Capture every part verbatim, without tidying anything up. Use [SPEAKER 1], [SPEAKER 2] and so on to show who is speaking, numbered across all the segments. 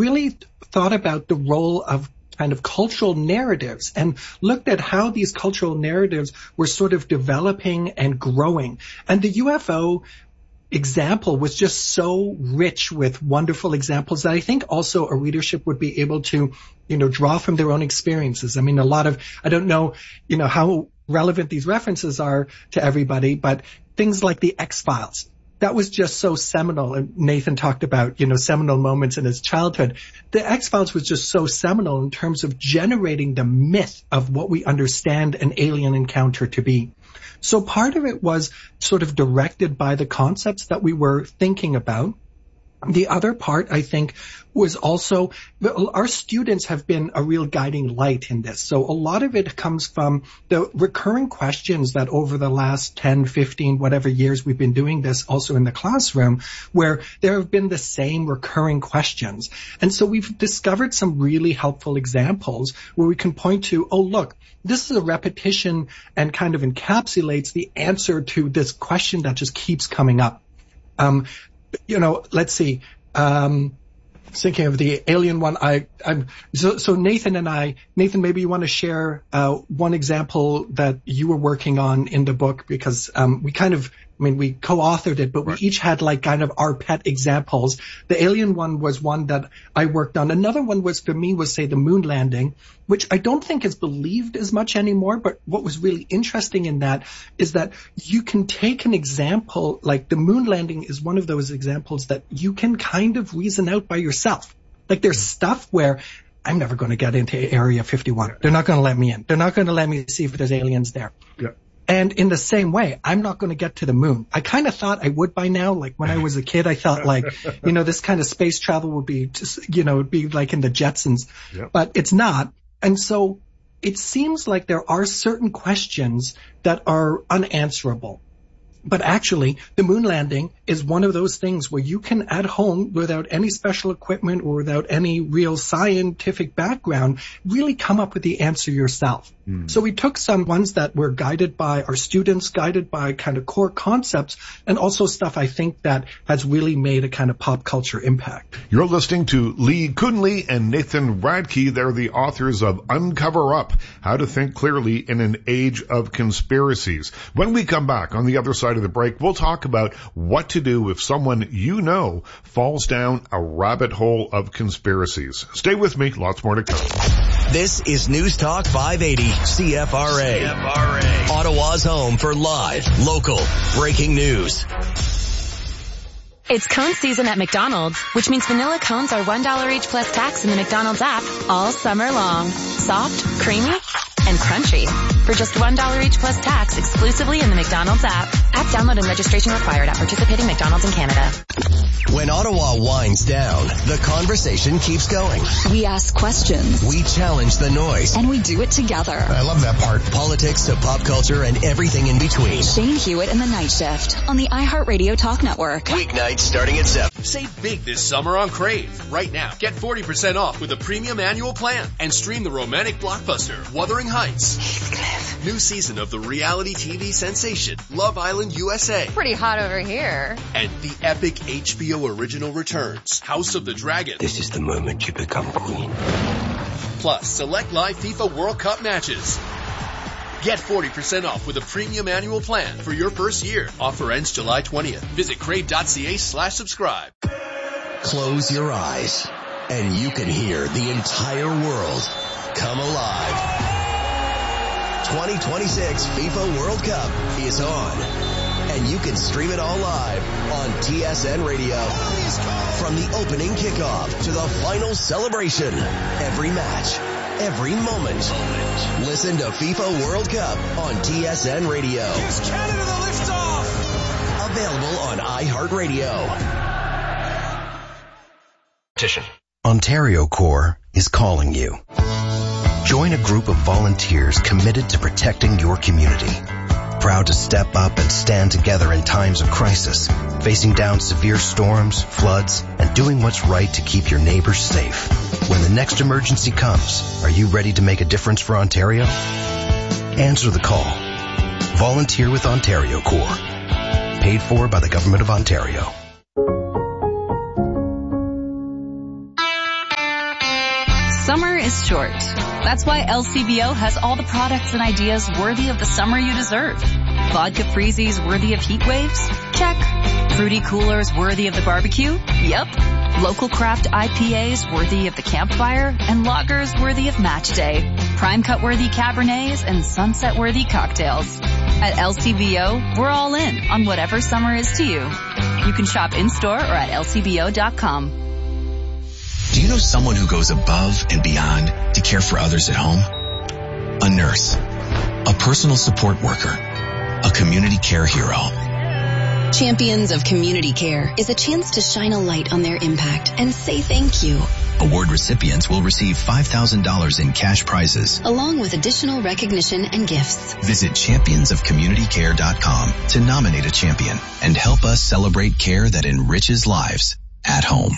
[SPEAKER 1] really thought about the role of kind of cultural narratives and looked at how these cultural narratives were sort of developing and growing. And the U F O example was just so rich with wonderful examples that I think also a readership would be able to, you know, draw from their own experiences. I mean, a lot of, I don't know, you know, how relevant these references are to everybody, but things like the X-Files, that was just so seminal. And Nathan talked about, you know, seminal moments in his childhood. The X-Files was just so seminal in terms of generating the myth of what we understand an alien encounter to be. So part of it was sort of directed by the concepts that we were thinking about. The other part, I think, was also our students have been a real guiding light in this. So a lot of it comes from the recurring questions that over the last ten, fifteen, whatever years we've been doing this also in the classroom, where there have been the same recurring questions. And so we've discovered some really helpful examples where we can point to, oh, look, this is a repetition and kind of encapsulates the answer to this question that just keeps coming up. Um, you know, let's see. Um, thinking of the alien one, I, I'm so, so Nathan and I, Nathan, maybe you want to share uh, one example that you were working on in the book, because um, we kind of, I mean, we co-authored it, but we each had like kind of our pet examples. The alien one was one that I worked on. Another one was, for me, was, say, the moon landing, which I don't think is believed as much anymore. But what was really interesting in that is that you can take an example, like the moon landing is one of those examples that you can kind of reason out by yourself. Like there's stuff where I'm never going to get into Area fifty-one. They're not going to let me in. They're not going to let me see if there's aliens there. Yeah. And in the same way, I'm not going to get to the moon. I kind of thought I would by now. Like when I was a kid, I thought like, you know, this kind of space travel would be just, you know, it'd be like in the Jetsons, yep. But it's not. And so it seems like there are certain questions that are unanswerable. But actually, the moon landing is one of those things where you can, at home, without any special equipment or without any real scientific background, really come up with the answer yourself. Mm. So we took some ones that were guided by our students, guided by kind of core concepts, and also stuff I think that has really made a kind of pop culture impact.
[SPEAKER 2] You're listening to Lee Kunle and Nathan Radke. They're the authors of Uncover Up, How to Think Clearly in an Age of Conspiracies. When we come back on the other side of the break, we'll talk about what to do if someone you know falls down a rabbit hole of conspiracies. Stay with me. Lots more to come.
[SPEAKER 3] This is News Talk five eighty C F R A. C F R A. Ottawa's home for live, local, breaking news.
[SPEAKER 4] It's cone season at McDonald's, which means vanilla cones are one dollar each plus tax in the McDonald's app all summer long. Soft, creamy, and crunchy. For just one dollar each plus tax exclusively in the McDonald's app. App download and registration required at participating McDonald's in Canada.
[SPEAKER 3] When Ottawa winds down, the conversation keeps going.
[SPEAKER 5] We ask questions.
[SPEAKER 3] We challenge the noise.
[SPEAKER 5] And we do it together.
[SPEAKER 3] I love that part. Politics to pop culture and everything in between.
[SPEAKER 5] Shane Hewitt and the Night Shift on the iHeartRadio Talk Network.
[SPEAKER 3] Weeknights starting at seven.
[SPEAKER 6] Save big this summer on Crave. Right now, get forty percent off with a premium annual plan and stream the romantic blockbuster Wuthering Heights.
[SPEAKER 5] Heathcliff.
[SPEAKER 6] New season of the reality T V sensation Love Island U S A.
[SPEAKER 7] Pretty hot over here.
[SPEAKER 6] And the epic H B O original returns House of the Dragon.
[SPEAKER 3] This is the moment you become queen.
[SPEAKER 6] Plus, select live FIFA World Cup matches. Get forty percent off with a premium annual plan for your first year. Offer ends July twentieth. Visit crave.ca slash subscribe.
[SPEAKER 3] Close your eyes and you can hear the entire world come alive. twenty twenty-six FIFA World Cup is on, and you can stream it all live on T S N Radio. From the opening kickoff to the final celebration, every match, every moment. Listen to FIFA World Cup on T S N Radio.
[SPEAKER 8] Here's Canada the liftoff.
[SPEAKER 3] Available on iHeartRadio.
[SPEAKER 8] Petition.
[SPEAKER 3] Ontario Corps is calling you. Join a group of volunteers committed to protecting your community. Proud to step up and stand together in times of crisis, facing down severe storms, floods, and doing what's right to keep your neighbors safe. When the next emergency comes, are you ready to make a difference for Ontario? Answer the call. Volunteer with Ontario Corps. Paid for by the Government of Ontario.
[SPEAKER 5] Summer is short. That's why L C B O has all the products and ideas worthy of the summer you deserve. Vodka freezies worthy of heat waves? Check. Fruity coolers worthy of the barbecue? Yep. Local craft I P As worthy of the campfire? And lagers worthy of match day. Prime cut worthy Cabernets and sunset worthy cocktails. At L C B O, we're all in on whatever summer is to you. You can shop in-store or at L C B O dot com.
[SPEAKER 7] Do you know someone who goes above and beyond to care for others at home? A nurse, a personal support worker, a community care hero.
[SPEAKER 9] Champions of Community Care is a chance to shine a light on their impact and say thank you.
[SPEAKER 7] Award recipients will receive five thousand dollars in cash prizes,
[SPEAKER 9] along with additional recognition and gifts.
[SPEAKER 7] Visit champions of community care dot com to nominate a champion and help us celebrate care that enriches lives at home.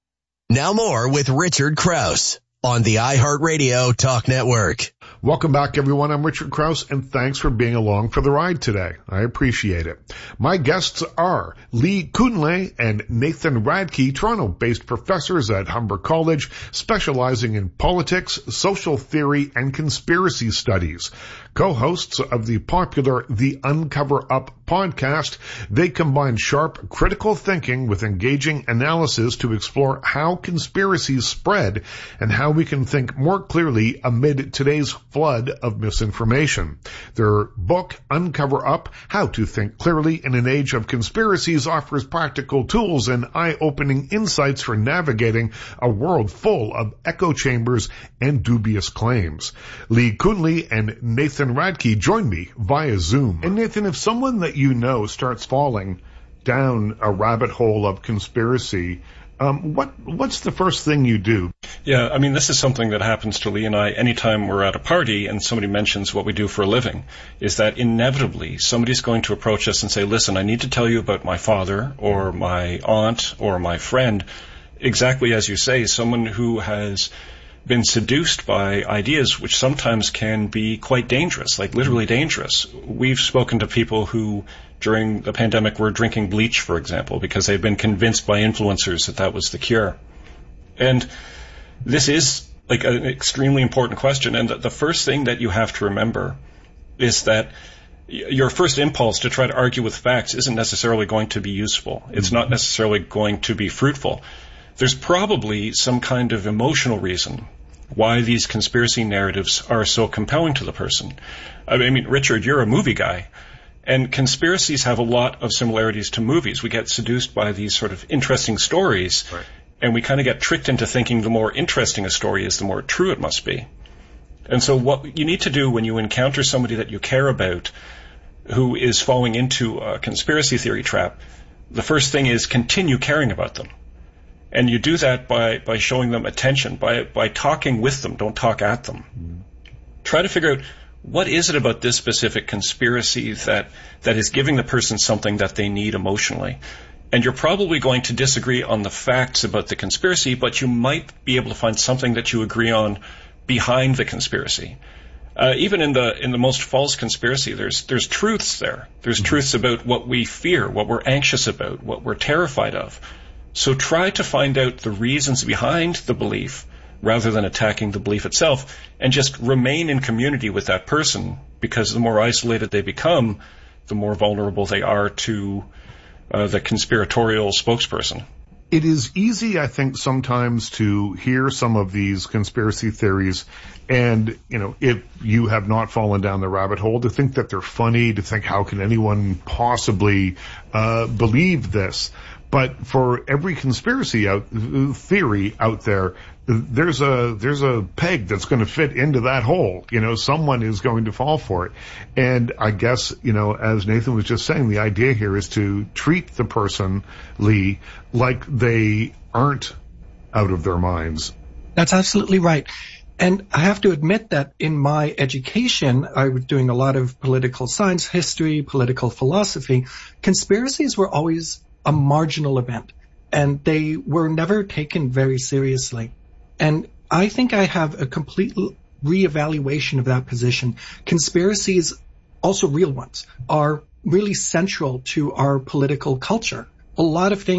[SPEAKER 10] Now more with Richard Krause on the iHeartRadio Talk Network.
[SPEAKER 2] Welcome back, everyone. I'm Richard Krause, and thanks for being along for the ride today. I appreciate it. My guests are Lee Kunle and Nathan Radke, Toronto-based professors at Humber College, specializing in politics, social theory, and conspiracy studies. Co-hosts of the popular The Uncover Up podcast, they combine sharp, critical thinking with engaging analysis to explore how conspiracies spread and how we can think more clearly amid today's flood of misinformation. Their book, Uncover Up, How to Think Clearly in an Age of Conspiracies, offers practical tools and eye-opening insights for navigating a world full of echo chambers and dubious claims. Lee Kunle and Nathan Radke join me via Zoom. And Nathan, if someone that you know starts falling down a rabbit hole of conspiracy, Um, what what's the first thing you do?
[SPEAKER 11] Yeah, I mean, this is something that happens to Lee and I anytime we're at a party and somebody mentions what we do for a living, is that inevitably somebody's going to approach us and say, listen, I need to tell you about my father or my aunt or my friend. Exactly as you say, someone who has been seduced by ideas which sometimes can be quite dangerous, like literally dangerous. We've spoken to people who during the pandemic were drinking bleach, for example, because they've been convinced by influencers that that was the cure. And this is like an extremely important question. And the first thing that you have to remember is that your first impulse to try to argue with facts isn't necessarily going to be useful. It's not necessarily going to be fruitful. There's probably some kind of emotional reason why these conspiracy narratives are so compelling to the person. I mean, Richard, you're a movie guy, and conspiracies have a lot of similarities to movies. We get seduced by these sort of interesting stories, right, and we kind of get tricked into thinking the more interesting a story is, the more true it must be. And so what you need to do when you encounter somebody that you care about who is falling into a conspiracy theory trap, the first thing is continue caring about them. And you do that by, by showing them attention, by, by talking with them, don't talk at them. Mm-hmm. Try to figure out, what is it about this specific conspiracy that, that is giving the person something that they need emotionally? And you're probably going to disagree on the facts about the conspiracy, but you might be able to find something that you agree on behind the conspiracy. Uh, even in the in the most false conspiracy, there's there's truths there. There's mm-hmm. truths about what we fear, what we're anxious about, what we're terrified of. So try to find out the reasons behind the belief rather than attacking the belief itself, and just remain in community with that person, because the more isolated they become, the more vulnerable they are to uh, the conspiratorial spokesperson.
[SPEAKER 2] It is easy, I think, sometimes to hear some of these conspiracy theories and, you know, if you have not fallen down the rabbit hole, to think that they're funny, to think, how can anyone possibly uh believe this? But for every conspiracy out, theory out there, there's a there's a peg that's going to fit into that hole. You know, someone is going to fall for it. And I guess, you know, as Nathan was just saying, the idea here is to treat the person, Lee, like they aren't out of their minds.
[SPEAKER 1] That's absolutely right. And I have to admit that in my education, I was doing a lot of political science, history, political philosophy. Conspiracies were always a marginal event, and they were never taken very seriously. And I think I have a complete reevaluation of that position. Conspiracies, also real ones, are really central to our political culture. A lot of things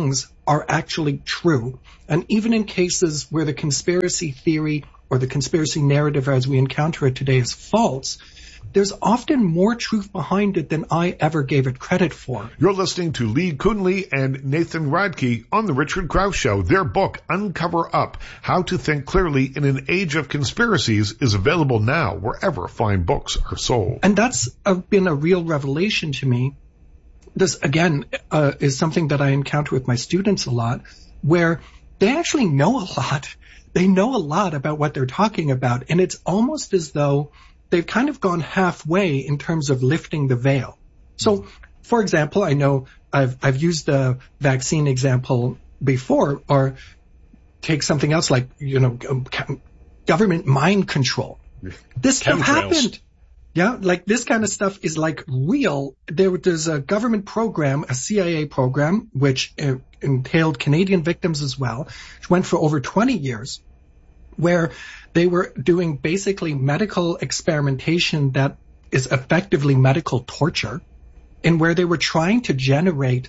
[SPEAKER 1] are actually true. And even in cases where the conspiracy theory or the conspiracy narrative as we encounter it today is false, there's often more truth behind it than I ever gave it credit for.
[SPEAKER 2] You're listening to Lee Kunle and Nathan Radke on The Richard Krause Show. Their book, Uncover Up, How to Think Clearly in an Age of Conspiracies, is available now wherever fine books are sold.
[SPEAKER 1] And that's uh, been a real revelation to me. This, again, uh, is something that I encounter with my students a lot, where they actually know a lot. They know a lot about what they're talking about, and it's almost as though they've kind of gone halfway in terms of lifting the veil. So, for example, I know I've I've used the vaccine example before, or take something else like, you know, government mind control. This stuff happened. Yeah, like this kind of stuff is like real. There, there's a government program, a C I A program, which uh, entailed Canadian victims as well, which went for over twenty years, where they were doing basically medical experimentation that is effectively medical torture, and where they were trying to generate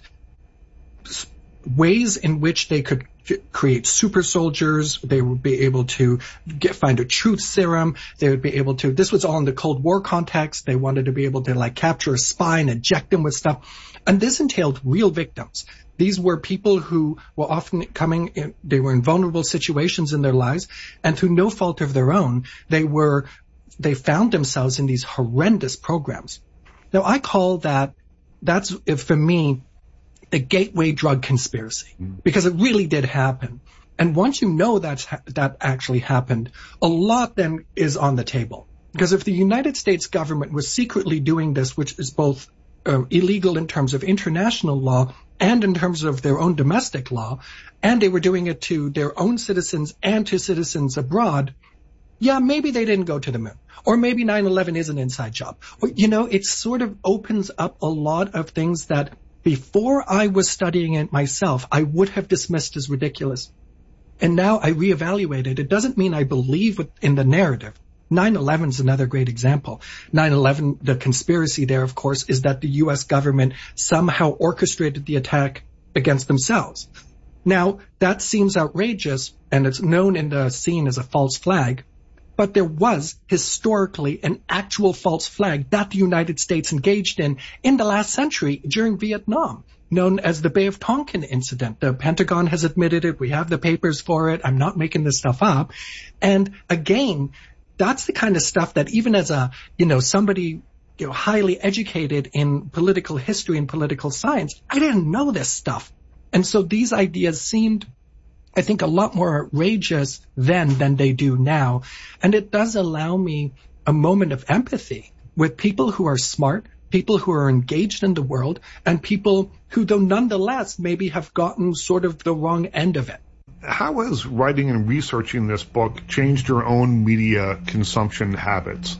[SPEAKER 1] ways in which they could create super soldiers. They would be able to get, find a truth serum. They would be able to, this was all in the Cold War context. They wanted to be able to like capture a spy and inject them with stuff. And this entailed real victims. These were people who were often coming in, they were in vulnerable situations in their lives, and through no fault of their own, they were, they found themselves in these horrendous programs. Now, I call that, that's, for me, the gateway drug conspiracy, because it really did happen. And once you know that's, that actually happened, a lot then is on the table. Because if the United States government was secretly doing this, which is both uh, illegal in terms of international law and in terms of their own domestic law, and they were doing it to their own citizens and to citizens abroad, yeah, maybe they didn't go to the moon. Or maybe nine eleven is an inside job. Or, you know, it sort of opens up a lot of things that before I was studying it myself, I would have dismissed as ridiculous. And now I reevaluate it. It doesn't mean I believe in the narrative. nine eleven is another great example. nine eleven, the conspiracy there, of course, is that the U S government somehow orchestrated the attack against themselves. Now, that seems outrageous, and it's known in the scene as a false flag. But there was historically an actual false flag that the United States engaged in in the last century during Vietnam, known as the Bay of Tonkin incident. The Pentagon has admitted it. We have the papers for it. I'm not making this stuff up. And again, that's the kind of stuff that even as a, you know, somebody, you know, highly educated in political history and political science, I didn't know this stuff. And so these ideas seemed, I think, a lot more outrageous then than they do now. And it does allow me a moment of empathy with people who are smart, people who are engaged in the world, and people who, though nonetheless, maybe have gotten sort of the wrong end of it.
[SPEAKER 2] How has writing and researching this book changed your own media consumption habits?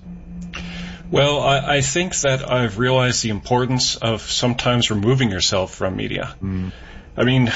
[SPEAKER 11] Well, I, I think that I've realized the importance of sometimes removing yourself from media. Mm. I mean,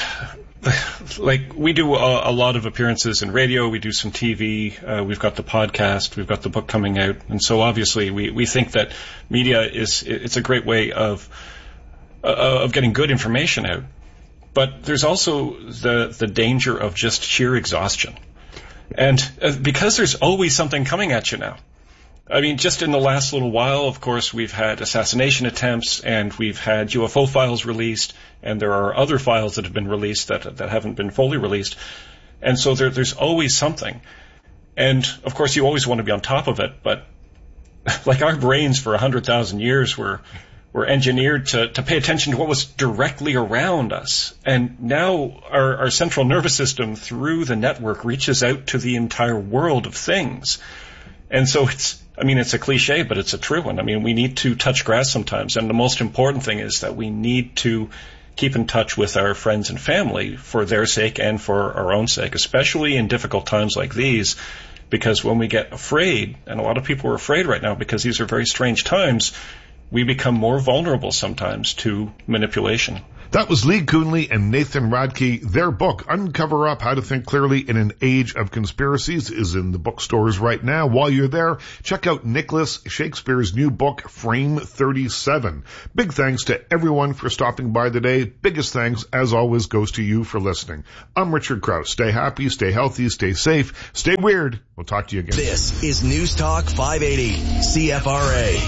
[SPEAKER 11] like, we do a, a lot of appearances in radio, we do some T V, uh, we've got the podcast, we've got the book coming out, and so obviously we, we think that media is, it's a great way of, uh, of getting good information out. But there's also the, the danger of just sheer exhaustion. And uh, because there's always something coming at you now. I mean, just in the last little while, of course, we've had assassination attempts, and we've had U F O files released, and there are other files that have been released that that haven't been fully released. And so there, there's always something. And, of course, you always want to be on top of it, but like our brains for one hundred thousand years were, were engineered to, to pay attention to what was directly around us. And now our, our central nervous system, through the network, reaches out to the entire world of things. And so it's, I mean, it's a cliche, but it's a true one. I mean, we need to touch grass sometimes. And the most important thing is that we need to keep in touch with our friends and family for their sake and for our own sake, especially in difficult times like these. Because when we get afraid, and a lot of people are afraid right now because these are very strange times, we become more vulnerable sometimes to manipulation.
[SPEAKER 2] That was Lee Coonley and Nathan Radke. Their book, Uncover Up, How to Think Clearly in an Age of Conspiracies, is in the bookstores right now. While you're there, check out Nicholas Shakespeare's new book, Frame thirty-seven. Big thanks to everyone for stopping by today. Biggest thanks, as always, goes to you for listening. I'm Richard Krause. Stay happy, stay healthy, stay safe, stay weird. We'll talk to you again.
[SPEAKER 10] This is News Talk five eighty, C F R A.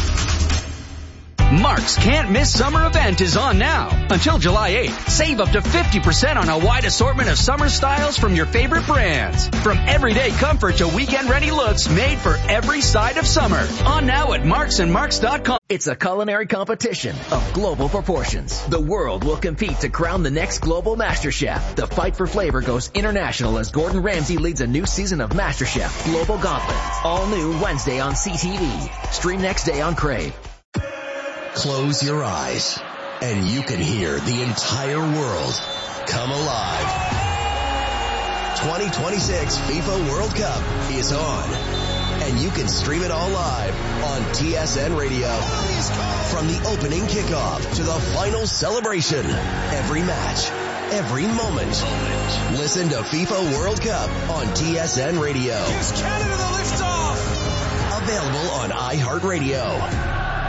[SPEAKER 12] Mark's Can't Miss Summer event is on now. Until July eighth, save up to fifty percent on a wide assortment of summer styles from your favorite brands. From everyday comfort to weekend-ready looks made for every side of summer. On now at marks and marks dot com.
[SPEAKER 13] It's a culinary competition of global proportions. The world will compete to crown the next global master chef. The fight for flavor goes international as Gordon Ramsay leads a new season of MasterChef Global Gauntlet. All new Wednesday on C T V. Stream next day on Crave.
[SPEAKER 10] Close your eyes, and you can hear the entire world come alive. twenty twenty-six FIFA World Cup is on, and you can stream it all live on T S N Radio. From the opening kickoff to the final celebration, every match, every moment. Listen to FIFA World Cup on T S N Radio.
[SPEAKER 8] Here's Canada the liftoff.
[SPEAKER 10] Available on iHeartRadio.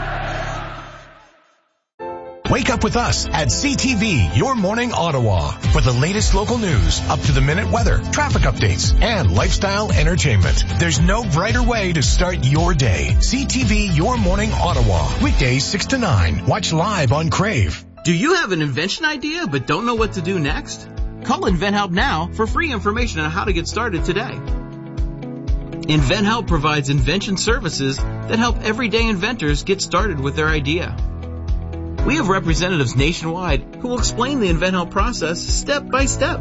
[SPEAKER 14] Wake up with us at C T V, Your Morning Ottawa, for the latest local news, up-to-the-minute weather, traffic updates, and lifestyle entertainment. There's no brighter way to start your day. C T V, Your Morning Ottawa, weekdays six to nine. Watch live on Crave.
[SPEAKER 15] Do you have an invention idea but don't know what to do next? Call InventHelp now for free information on how to get started today. InventHelp provides invention services that help everyday inventors get started with their idea. We have representatives nationwide who will explain the InventHelp process step by step.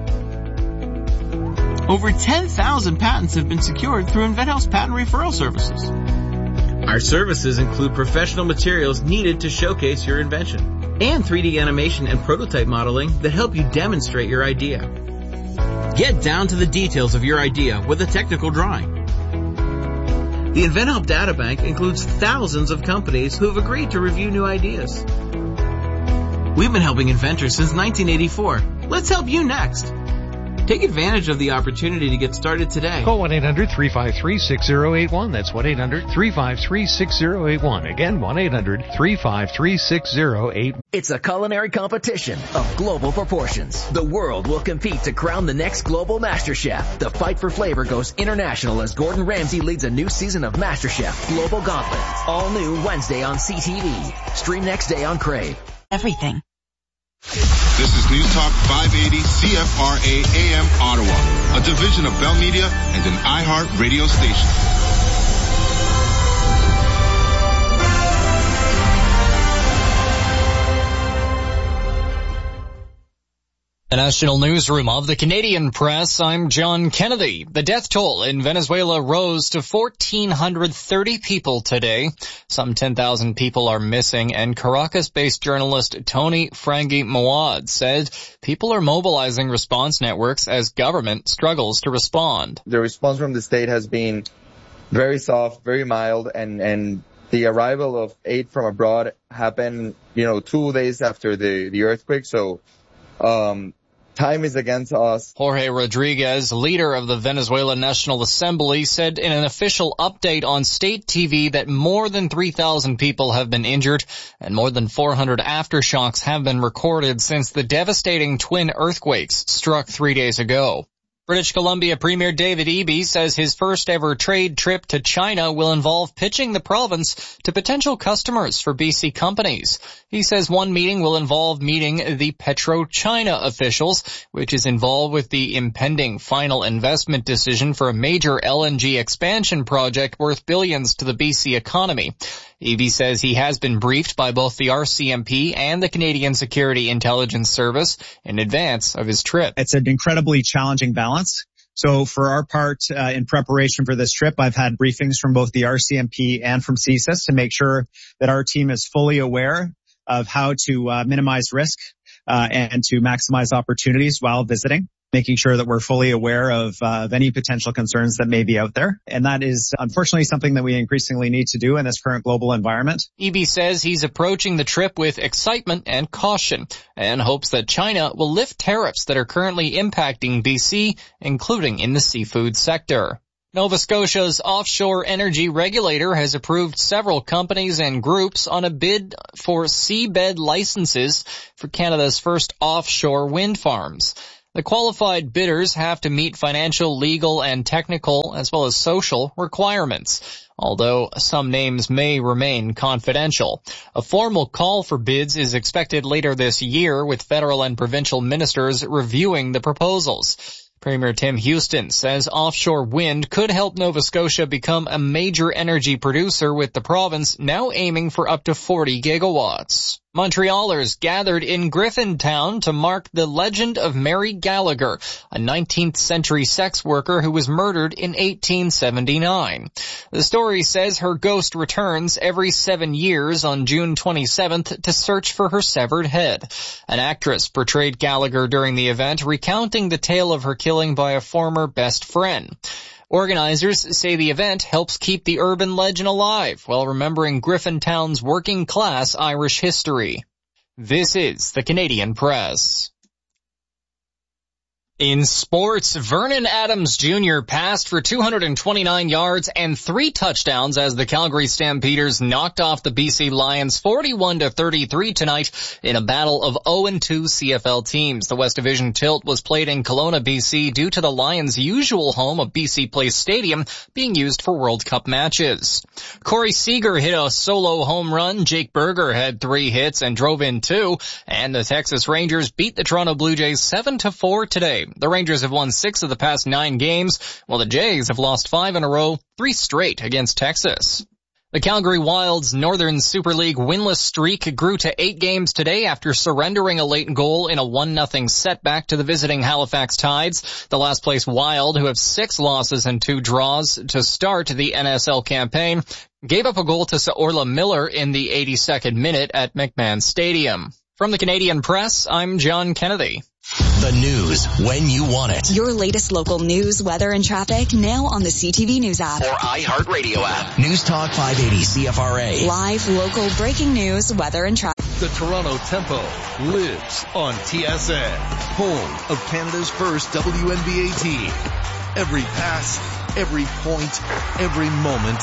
[SPEAKER 15] Over ten thousand patents have been secured through InventHelp's patent referral services. Our services include professional materials needed to showcase your invention and three D animation and prototype modeling that help you demonstrate your idea. Get down to the details of your idea with a technical drawing. The InventHelp Databank includes thousands of companies who have agreed to review new ideas. We've been helping inventors since nineteen eighty-four. Let's help you next. Take advantage of the opportunity to get started today.
[SPEAKER 16] Call one eight hundred three five three six zero eight one. That's one eight hundred three five three six zero eight one. Again, one eight hundred three five three six zero eight one.
[SPEAKER 13] It's a culinary competition of global proportions. The world will compete to crown the next global master chef. The fight for flavor goes international as Gordon Ramsay leads a new season of MasterChef Global Gauntlet. All new Wednesday on C T V. Stream next day on Crave.
[SPEAKER 17] Everything.
[SPEAKER 18] This is News Talk five eighty C F R A A M Ottawa, a division of Bell Media and an iHeart radio station.
[SPEAKER 19] The National Newsroom of the Canadian Press, I'm John Kennedy. The death toll in Venezuela rose to one thousand four hundred thirty people today. Some ten thousand people are missing, and Caracas-based journalist Tony Frangi Mawad said people are mobilizing response networks as government struggles to respond.
[SPEAKER 20] The response from the state has been very soft, very mild, and, and the arrival of aid from abroad happened, you know, two days after the, the earthquake, so um time is against us.
[SPEAKER 19] Jorge Rodriguez, leader of the Venezuelan National Assembly, said in an official update on state T V that more than three thousand people have been injured and more than four hundred aftershocks have been recorded since the devastating twin earthquakes struck three days ago. British Columbia Premier David Eby says his first ever trade trip to China will involve pitching the province to potential customers for B C companies. He says one meeting will involve meeting the PetroChina officials, which is involved with the impending final investment decision for a major L N G expansion project worth billions to the B C economy. Eby says he has been briefed by both the R C M P and the Canadian Security Intelligence Service in advance of his trip.
[SPEAKER 21] It's an incredibly challenging balance. So for our part, uh, in preparation for this trip, I've had briefings from both the R C M P and from C S I S to make sure that our team is fully aware of how to uh, minimize risk uh, and to maximize opportunities while visiting, making sure that we're fully aware of, uh, of any potential concerns that may be out there. And that is unfortunately something that we increasingly need to do in this current global environment.
[SPEAKER 19] Eby says he's approaching the trip with excitement and caution and hopes that China will lift tariffs that are currently impacting B C, including in the seafood sector. Nova Scotia's offshore energy regulator has approved several companies and groups on a bid for seabed licenses for Canada's first offshore wind farms. The qualified bidders have to meet financial, legal, and technical, as well as social requirements, although some names may remain confidential. A formal call for bids is expected later this year, with federal and provincial ministers reviewing the proposals. Premier Tim Houston says offshore wind could help Nova Scotia become a major energy producer, with the province now aiming for up to forty gigawatts. Montrealers gathered in Griffintown to mark the legend of Mary Gallagher, a nineteenth century sex worker who was murdered in eighteen seventy-nine. The story says her ghost returns every seven years on June twenty-seventh to search for her severed head. An actress portrayed Gallagher during the event, recounting the tale of her killing by a former best friend. Organizers say the event helps keep the urban legend alive while remembering Griffintown's working-class Irish history. This is the Canadian Press. In sports, Vernon Adams Junior passed for two hundred twenty-nine yards and three touchdowns as the Calgary Stampeders knocked off the B C Lions forty-one to thirty-three tonight in a battle of oh and two C F L teams. The West Division tilt was played in Kelowna, B C due to the Lions' usual home of B C Place Stadium being used for World Cup matches. Corey Seager hit a solo home run, Jake Berger had three hits and drove in two, and the Texas Rangers beat the Toronto Blue Jays seven to four today. The Rangers have won six of the past nine games, while the Jays have lost five in a row, three straight against Texas. The Calgary Wild's Northern Super League winless streak grew to eight games today after surrendering a late goal in a one nothing setback to the visiting Halifax Tides. The last place Wild, who have six losses and two draws to start the N S L campaign, gave up a goal to Saorla Miller in the eighty-second minute at McMahon Stadium. From the Canadian Press, I'm John Kennedy.
[SPEAKER 10] The news when you want it.
[SPEAKER 9] Your latest local news, weather, and traffic now on the C T V News app.
[SPEAKER 10] Or iHeartRadio app. News Talk five eighty C F R A.
[SPEAKER 9] Live, local, breaking news, weather, and traffic.
[SPEAKER 17] The Toronto Tempo lives on T S N, home of Canada's first W N B A team. Every pass, every point, every moment,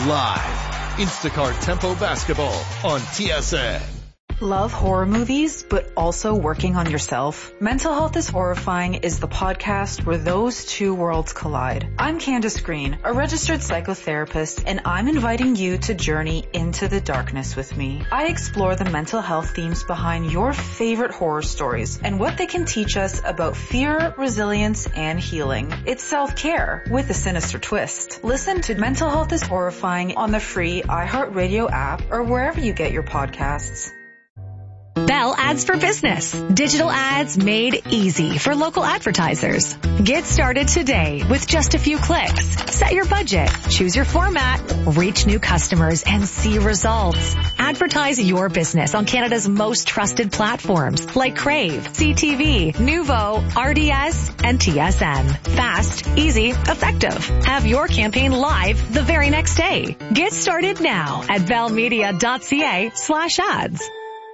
[SPEAKER 17] live. Instacart Tempo Basketball on T S N.
[SPEAKER 22] Love horror movies, but also working on yourself? Mental Health is Horrifying is the podcast where those two worlds collide. I'm Candace Green, a registered psychotherapist, and I'm inviting you to journey into the darkness with me. I explore the mental health themes behind your favorite horror stories and what they can teach us about fear, resilience, and healing. It's self-care with a sinister twist. Listen to Mental Health is Horrifying on the free iHeartRadio app or wherever you get your podcasts.
[SPEAKER 23] Bell Ads for Business. Digital ads made easy for local advertisers. Get started today with just a few clicks. Set your budget, choose your format, reach new customers, and see results. Advertise your business on Canada's most trusted platforms like Crave, C T V, Nuvo, R D S, and T S N. Fast, easy, effective. Have your campaign live the very next day. Get started now at bellmedia.ca slash ads.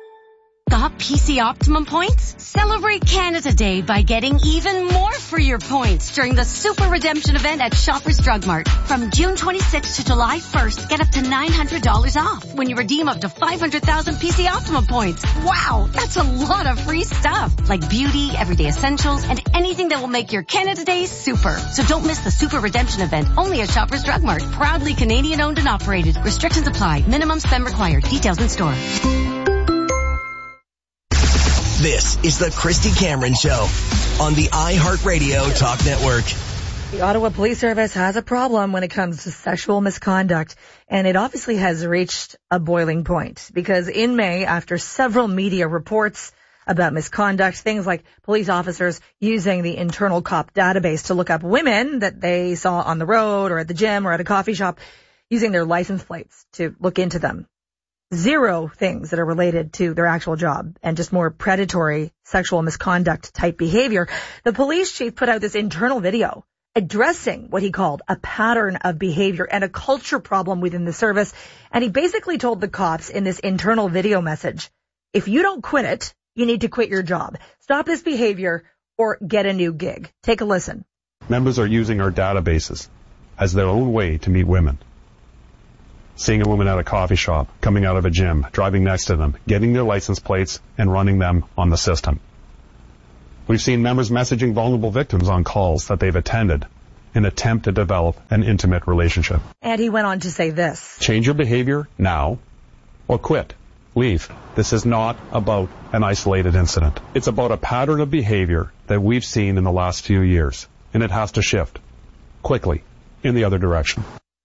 [SPEAKER 24] Got P C Optimum points? Celebrate Canada Day by getting even more for your points during the Super Redemption event at Shoppers Drug Mart. From June twenty-sixth to July first, get up to nine hundred dollars off when you redeem up to five hundred thousand P C Optimum points. Wow, that's a lot of free stuff. Like beauty, everyday essentials, and anything that will make your Canada Day super. So don't miss the Super Redemption event only at Shoppers Drug Mart. Proudly Canadian owned and operated. Restrictions apply. Minimum spend required. Details in store.
[SPEAKER 10] This is the Christy Cameron Show on the iHeartRadio Talk Network.
[SPEAKER 25] The Ottawa Police Service has a problem when it comes to sexual misconduct, and it obviously has reached a boiling point because in May, after several media reports about misconduct, things like police officers using the internal cop database to look up women that they saw on the road or at the gym or at a coffee shop, using their license plates to look into them. zero things that are related to their actual job and just more predatory sexual misconduct type behavior, the police chief put out this internal video addressing what he called a pattern of behavior and a culture problem within the service. And he basically told the cops in this internal video message, if you don't quit it, you need to quit your job. Stop this behavior or get a new gig. Take a listen.
[SPEAKER 3] Members are using our databases as their own way to meet women. Seeing a woman at a coffee shop, coming out of a gym, driving next to them, getting their license plates and running them on the system. We've seen members messaging vulnerable victims on calls that they've attended in an attempt to develop an intimate relationship.
[SPEAKER 25] And he went on to say this.
[SPEAKER 3] Change your behavior now or quit. Leave. This is not about an isolated incident. It's about a pattern of behavior that we've seen in the last few years, and it has to shift quickly in the other direction.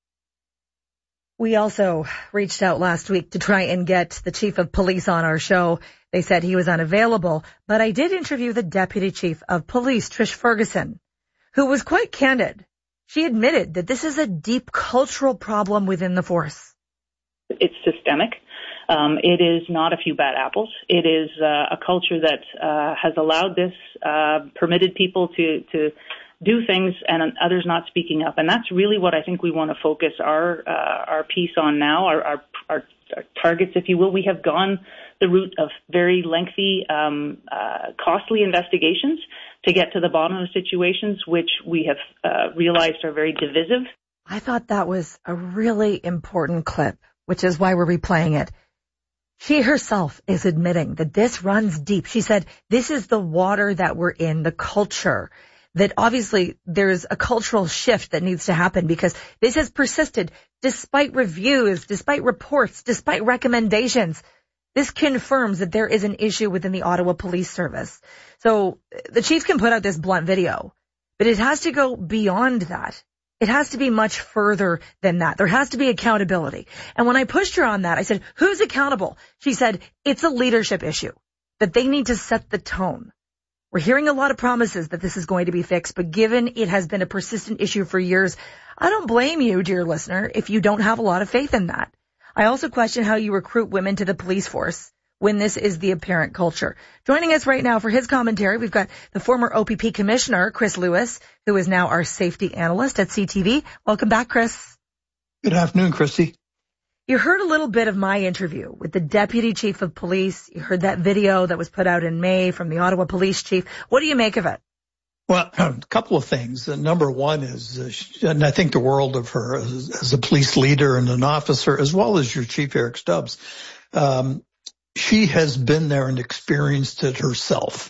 [SPEAKER 25] We also reached out last week to try and get the chief of police on our show. They said he was unavailable, but I did interview the deputy chief of police, Trish Ferguson, who was quite candid. She admitted that this is a deep cultural problem within the force.
[SPEAKER 4] It's systemic. Um, it is not a few bad apples. It is uh, a culture that uh, has allowed this, uh, permitted people to, to do things and others not speaking up. And that's really what I think we want to focus our uh, our piece on now, our, our, our, our targets, if you will. We have gone the route of very lengthy, um, uh, costly investigations to get to the bottom of situations, which we have uh, realized are very divisive.
[SPEAKER 25] I thought that was a really important clip, which is why we're replaying it. She herself is admitting that this runs deep. She said, this is the water that we're in, the culture. That obviously there's a cultural shift that needs to happen because this has persisted despite reviews, despite reports, despite recommendations. This confirms that there is an issue within the Ottawa Police Service. So the chief can put out this blunt video, but it has to go beyond that. It has to be much further than that. There has to be accountability. And when I pushed her on that, I said, who's accountable? She said, it's a leadership issue, that they need to set the tone. We're hearing a lot of promises that this is going to be fixed, but given it has been a persistent issue for years, I don't blame you, dear listener, if you don't have a lot of faith in that. I also question how you recruit women to the police force when this is the apparent culture. Joining us right now for his commentary, we've got the former O P P commissioner, Chris Lewis, who is now our safety analyst at C T V. Welcome back, Chris.
[SPEAKER 5] Good afternoon, Christy.
[SPEAKER 25] You heard a little bit of my interview with the deputy chief of police. You heard that video that was put out in May from the Ottawa police chief. What do you make of it?
[SPEAKER 5] Well, a couple of things. Uh, number one is, uh, she, and I think the world of her as, as a police leader and an officer, as well as your chief, Eric Stubbs. Um, she has been there and experienced it herself.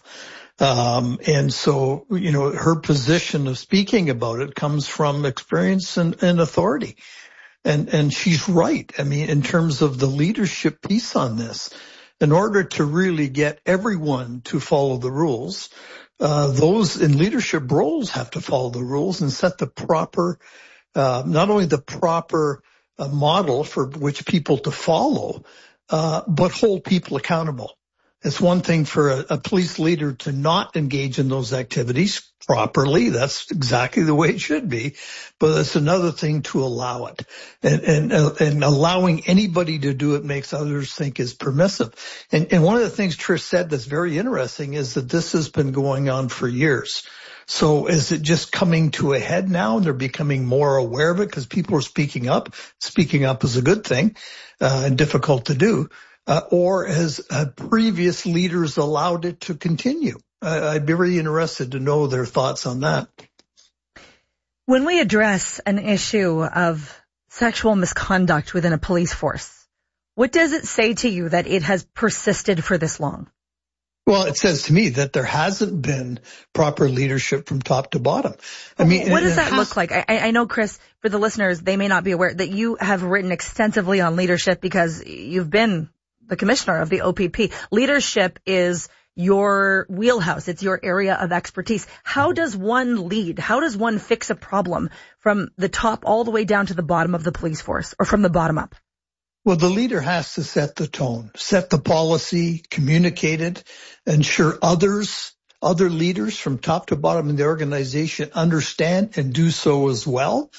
[SPEAKER 5] Um, and so, you know, her position of speaking about it comes from experience and, and authority. And, and she's right. I mean, in terms of the leadership piece on this, in order to really get everyone to follow the rules, uh, those in leadership roles have to follow the rules and set the proper, uh, not only the proper uh, model for which people to follow, uh, but hold people accountable. It's one thing for a, a police leader to not engage in those activities properly. That's exactly the way it should be. But it's another thing to allow it. And, and, uh, and allowing anybody to do it makes others think is permissive. And, and one of the things Trish said that's very interesting is that this has been going on for years. So is it just coming to a head now and they're becoming more aware of it because people are speaking up? Speaking up is a good thing, uh, and difficult to do. Uh, or has uh, previous leaders allowed it to continue? Uh, I'd be really interested to know their thoughts on that.
[SPEAKER 25] When we address an issue of sexual misconduct within a police force, what does it say to you that it has persisted for this long?
[SPEAKER 5] Well, it says to me that there hasn't been proper leadership from top to bottom. I mean,
[SPEAKER 25] what does that
[SPEAKER 5] has-
[SPEAKER 25] look like? I, I know, Chris, for the listeners, they may not be aware that you have written extensively on leadership because you've been the commissioner of the O P P. Leadership is your wheelhouse. It's your area of expertise. How does one lead? How does one fix a problem from the top all the way down to the bottom of the police force, or from the bottom up?
[SPEAKER 5] Well, the leader has to set the tone, set the policy, communicate it, ensure others, other leaders from top to bottom in the organization understand and do so as well.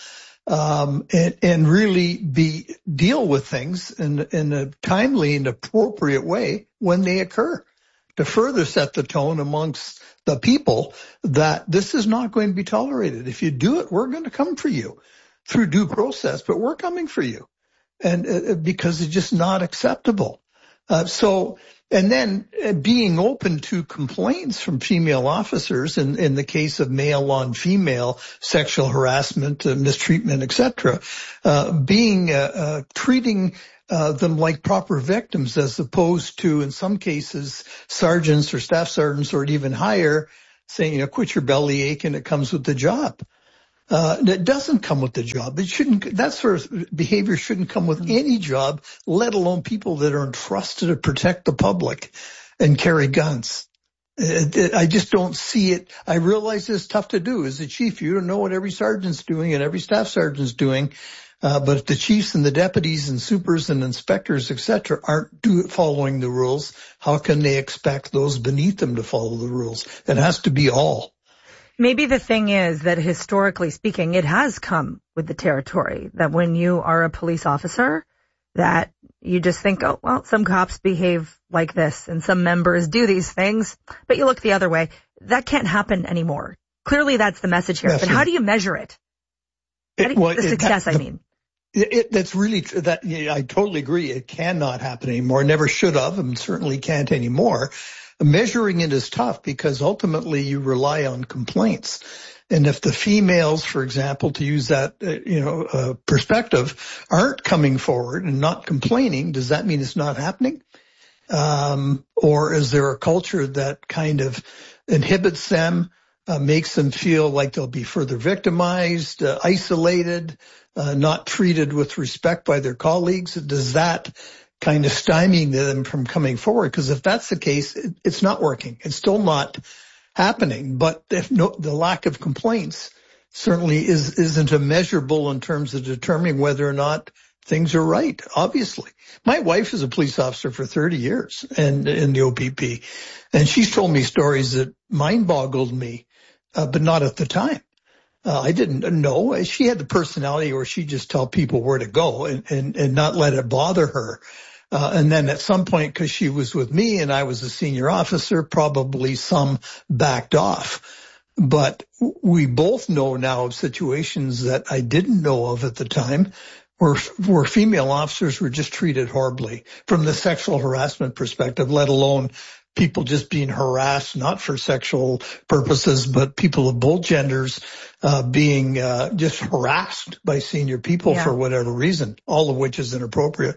[SPEAKER 5] um, and, and really be deal with things in, in a timely and appropriate way when they occur, to further set the tone amongst the people that this is not going to be tolerated. If you do it, we're going to come for you through due process, but we're coming for you, and uh, because it's just not acceptable. Uh, so, and then uh, being open to complaints from female officers in, in the case of male on female sexual harassment, uh, mistreatment, et cetera, uh, being, uh, uh, treating uh, them like proper victims as opposed to, in some cases, sergeants or staff sergeants or even higher saying, you know, quit your belly ache and it comes with the job. Uh, it doesn't come with the job. It shouldn't, that sort of behavior shouldn't come with any job, let alone people that are entrusted to protect the public and carry guns. It, it, I just don't see it. I realize it's tough to do. As a chief, you don't know what every sergeant's doing and every staff sergeant's doing. Uh, but if the chiefs and the deputies and supers and inspectors, et cetera, aren't do, following the rules, how can they expect those beneath them to follow the rules? It has to be all.
[SPEAKER 25] Maybe the thing is that historically speaking, it has come with the territory that when you are a police officer, that you just think, oh, well, some cops behave like this and some members do these things, but you look the other way. That can't happen anymore. Clearly that's the message here. Definitely. But how do you measure it? How do you, well, the success, it, that, I mean.
[SPEAKER 5] It, it, that's really true. That, yeah, I totally agree. It cannot happen anymore. Never should have, and certainly can't anymore. Measuring it is tough because ultimately you rely on complaints. And if the females, for example, to use that, uh, you know, uh, perspective, aren't coming forward and not complaining, does that mean it's not happening? Um, or is there a culture that kind of inhibits them, uh, makes them feel like they'll be further victimized, uh, isolated, uh, not treated with respect by their colleagues? Does that kind of stymieing them from coming forward? Because if that's the case, it, it's not working. It's still not happening. But if no, the lack of complaints certainly is, isn't a measurable in terms of determining whether or not things are right, obviously. My wife is a police officer for thirty years and in the O P P, and she's told me stories that mind-boggled me, uh, but not at the time. Uh, I didn't know. She had the personality where she'd just tell people where to go and, and, and not let it bother her. Uh, and then at some point, because she was with me and I was a senior officer, probably some backed off. But we both know now of situations that I didn't know of at the time where, where female officers were just treated horribly from the sexual harassment perspective, let alone people just being harassed, not for sexual purposes, but people of both genders uh being uh just harassed by senior people yeah. for whatever reason, all of which is inappropriate.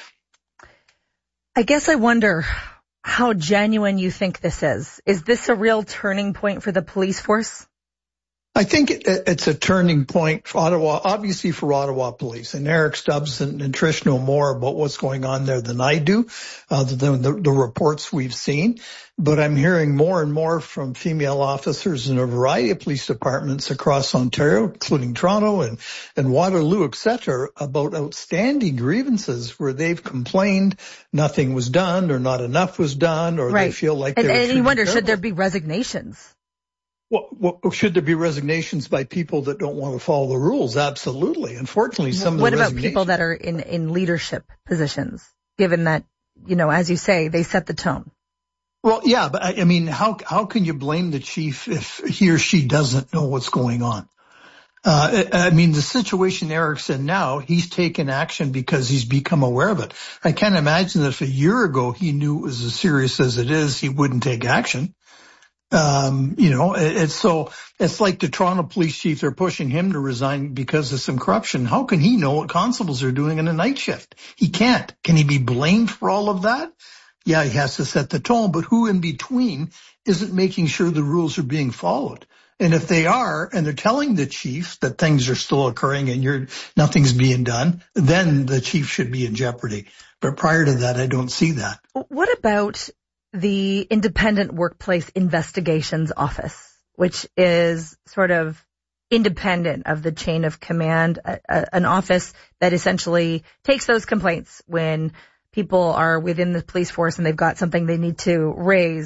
[SPEAKER 25] I guess I wonder how genuine you think this is. Is this a real turning point for the police force?
[SPEAKER 5] I think it, it's a turning point for Ottawa, obviously for Ottawa Police. And Eric Stubbs and, and Trish know more about what's going on there than I do, uh, than the, the reports we've seen. But I'm hearing more and more from female officers in a variety of police departments across Ontario, including Toronto and, and Waterloo, et cetera, about outstanding grievances where they've complained nothing was done or not enough was done, or right. they feel like
[SPEAKER 25] and,
[SPEAKER 5] they're
[SPEAKER 25] and you wonder, terrible. Should there be resignations?
[SPEAKER 5] Well, well, should there be resignations by people that don't want to follow the rules? Absolutely. Unfortunately, some
[SPEAKER 25] what
[SPEAKER 5] of the
[SPEAKER 25] about people that are in, in leadership positions, given that, you know, as you say, they set the tone?
[SPEAKER 5] Well, yeah, but I, I mean, how how can you blame the chief if he or she doesn't know what's going on? Uh, I, I mean, the situation Eric's in now, he's taken action because he's become aware of it. I can't imagine that if a year ago he knew it was as serious as it is, he wouldn't take action. Um, you know, it, it's so, it's like the Toronto police chief, they're pushing him to resign because of some corruption. How can he know what constables are doing in a night shift? He can't. Can he be blamed for all of that? Yeah, he has to set the tone, but who in between isn't making sure the rules are being followed? And if they are, and they're telling the chief that things are still occurring and you're, nothing's being done, then the chief should be in jeopardy. But prior to that, I don't see that.
[SPEAKER 25] What about the Independent Workplace Investigations Office, which is sort of independent of the chain of command, a, a, an office that essentially takes those complaints when people are within the police force and they've got something they need to raise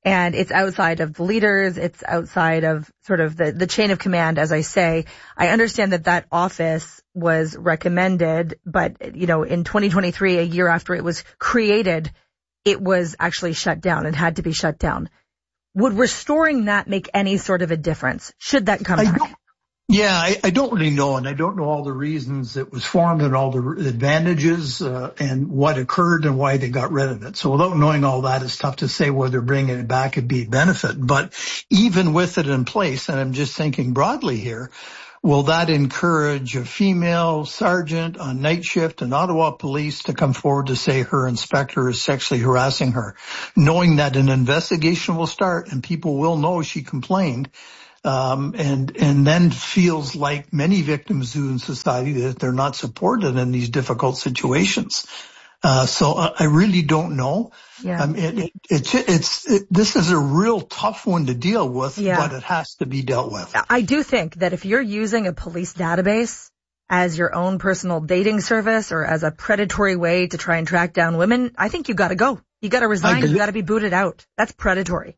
[SPEAKER 25] And it's outside of the leaders. It's outside of sort of the, the chain of command, as I say. I understand that that office was recommended, but, you know, in twenty twenty-three, a year after it was created, it was actually shut down and had to be shut down. Would restoring that make any sort of a difference? Should that come
[SPEAKER 5] I
[SPEAKER 25] back?
[SPEAKER 5] Don't, yeah, I, I don't really know, and I don't know all the reasons it was formed and all the advantages uh, and what occurred and why they got rid of it. So without knowing all that, it's tough to say whether bringing it back would be a benefit. But even with it in place, and I'm just thinking broadly here, will that encourage a female sergeant on night shift in Ottawa Police to come forward to say her inspector is sexually harassing her, knowing that an investigation will start and people will know she complained, um, and and then feels like many victims do in society that they're not supported in these difficult situations. Uh, so I, I really don't know.
[SPEAKER 25] Yeah.
[SPEAKER 5] Um, it, it, it, it's, it, this is a real tough one to deal with,
[SPEAKER 25] Yeah.
[SPEAKER 5] but it has to be dealt with.
[SPEAKER 25] I do think that if you're using a police database as your own personal dating service or as a predatory way to try and track down women, I think you got to go. You got to resign. You got to be booted out. That's predatory.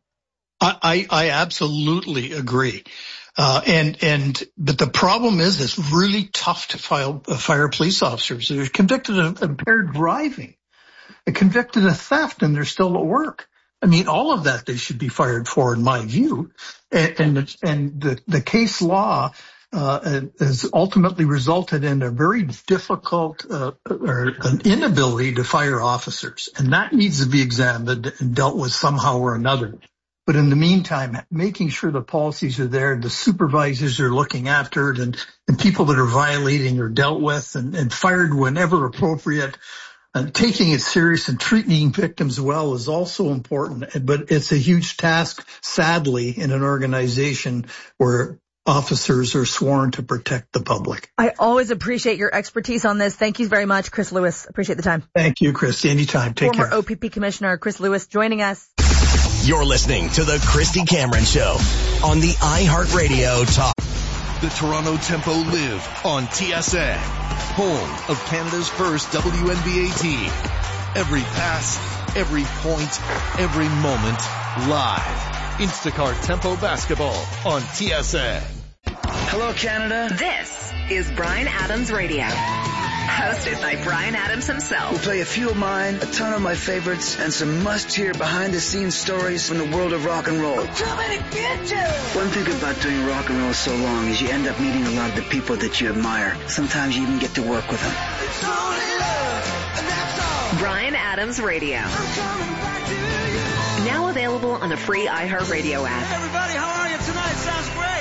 [SPEAKER 5] I, I, I absolutely agree. Uh, and, and, but the problem is it's really tough to file, uh, fire police officers. They're convicted of impaired driving, they're convicted of theft, and they're still at work. I mean, all of that they should be fired for, in my view. And, and, the, and the, the case law, uh, has ultimately resulted in a very difficult, uh, or an inability to fire officers. And that needs to be examined and dealt with somehow or another. But in the meantime, making sure the policies are there, the supervisors are looking after it, and, and people that are violating are dealt with and, and fired whenever appropriate, and taking it serious and treating victims well is also important. But it's a huge task, sadly, in an organization where officers are sworn to protect the public.
[SPEAKER 25] I always appreciate your expertise on this. Thank you very much, Chris Lewis. Appreciate the time.
[SPEAKER 5] Talk you, Chris. Anytime. Take
[SPEAKER 25] Former
[SPEAKER 5] care.
[SPEAKER 25] O P P Commissioner Chris Lewis joining us.
[SPEAKER 10] You're listening to the Christy Cameron Show on the iHeartRadio Talk.
[SPEAKER 17] The Toronto Tempo live on T S N, home of Canada's first W N B A team. Every pass, every point, every moment, live. Instacart Tempo Basketball on T S N.
[SPEAKER 1] Hello, Canada.
[SPEAKER 23] This is Bryan Adams Radio. Hosted by Bryan Adams himself.
[SPEAKER 1] We'll play a few of mine, a ton of my favorites, and some must-hear behind-the-scenes stories from the world of rock and roll.
[SPEAKER 8] We're coming to get you!
[SPEAKER 1] One thing about doing rock and roll so long is you end up meeting a lot of the people that you admire. Sometimes you even get to work with them.
[SPEAKER 8] It's only love, and that's all.
[SPEAKER 23] Bryan Adams Radio.
[SPEAKER 8] I'm coming back to you.
[SPEAKER 23] Now available on the free iHeartRadio app.
[SPEAKER 8] Hey, everybody, how are you tonight? Sounds great.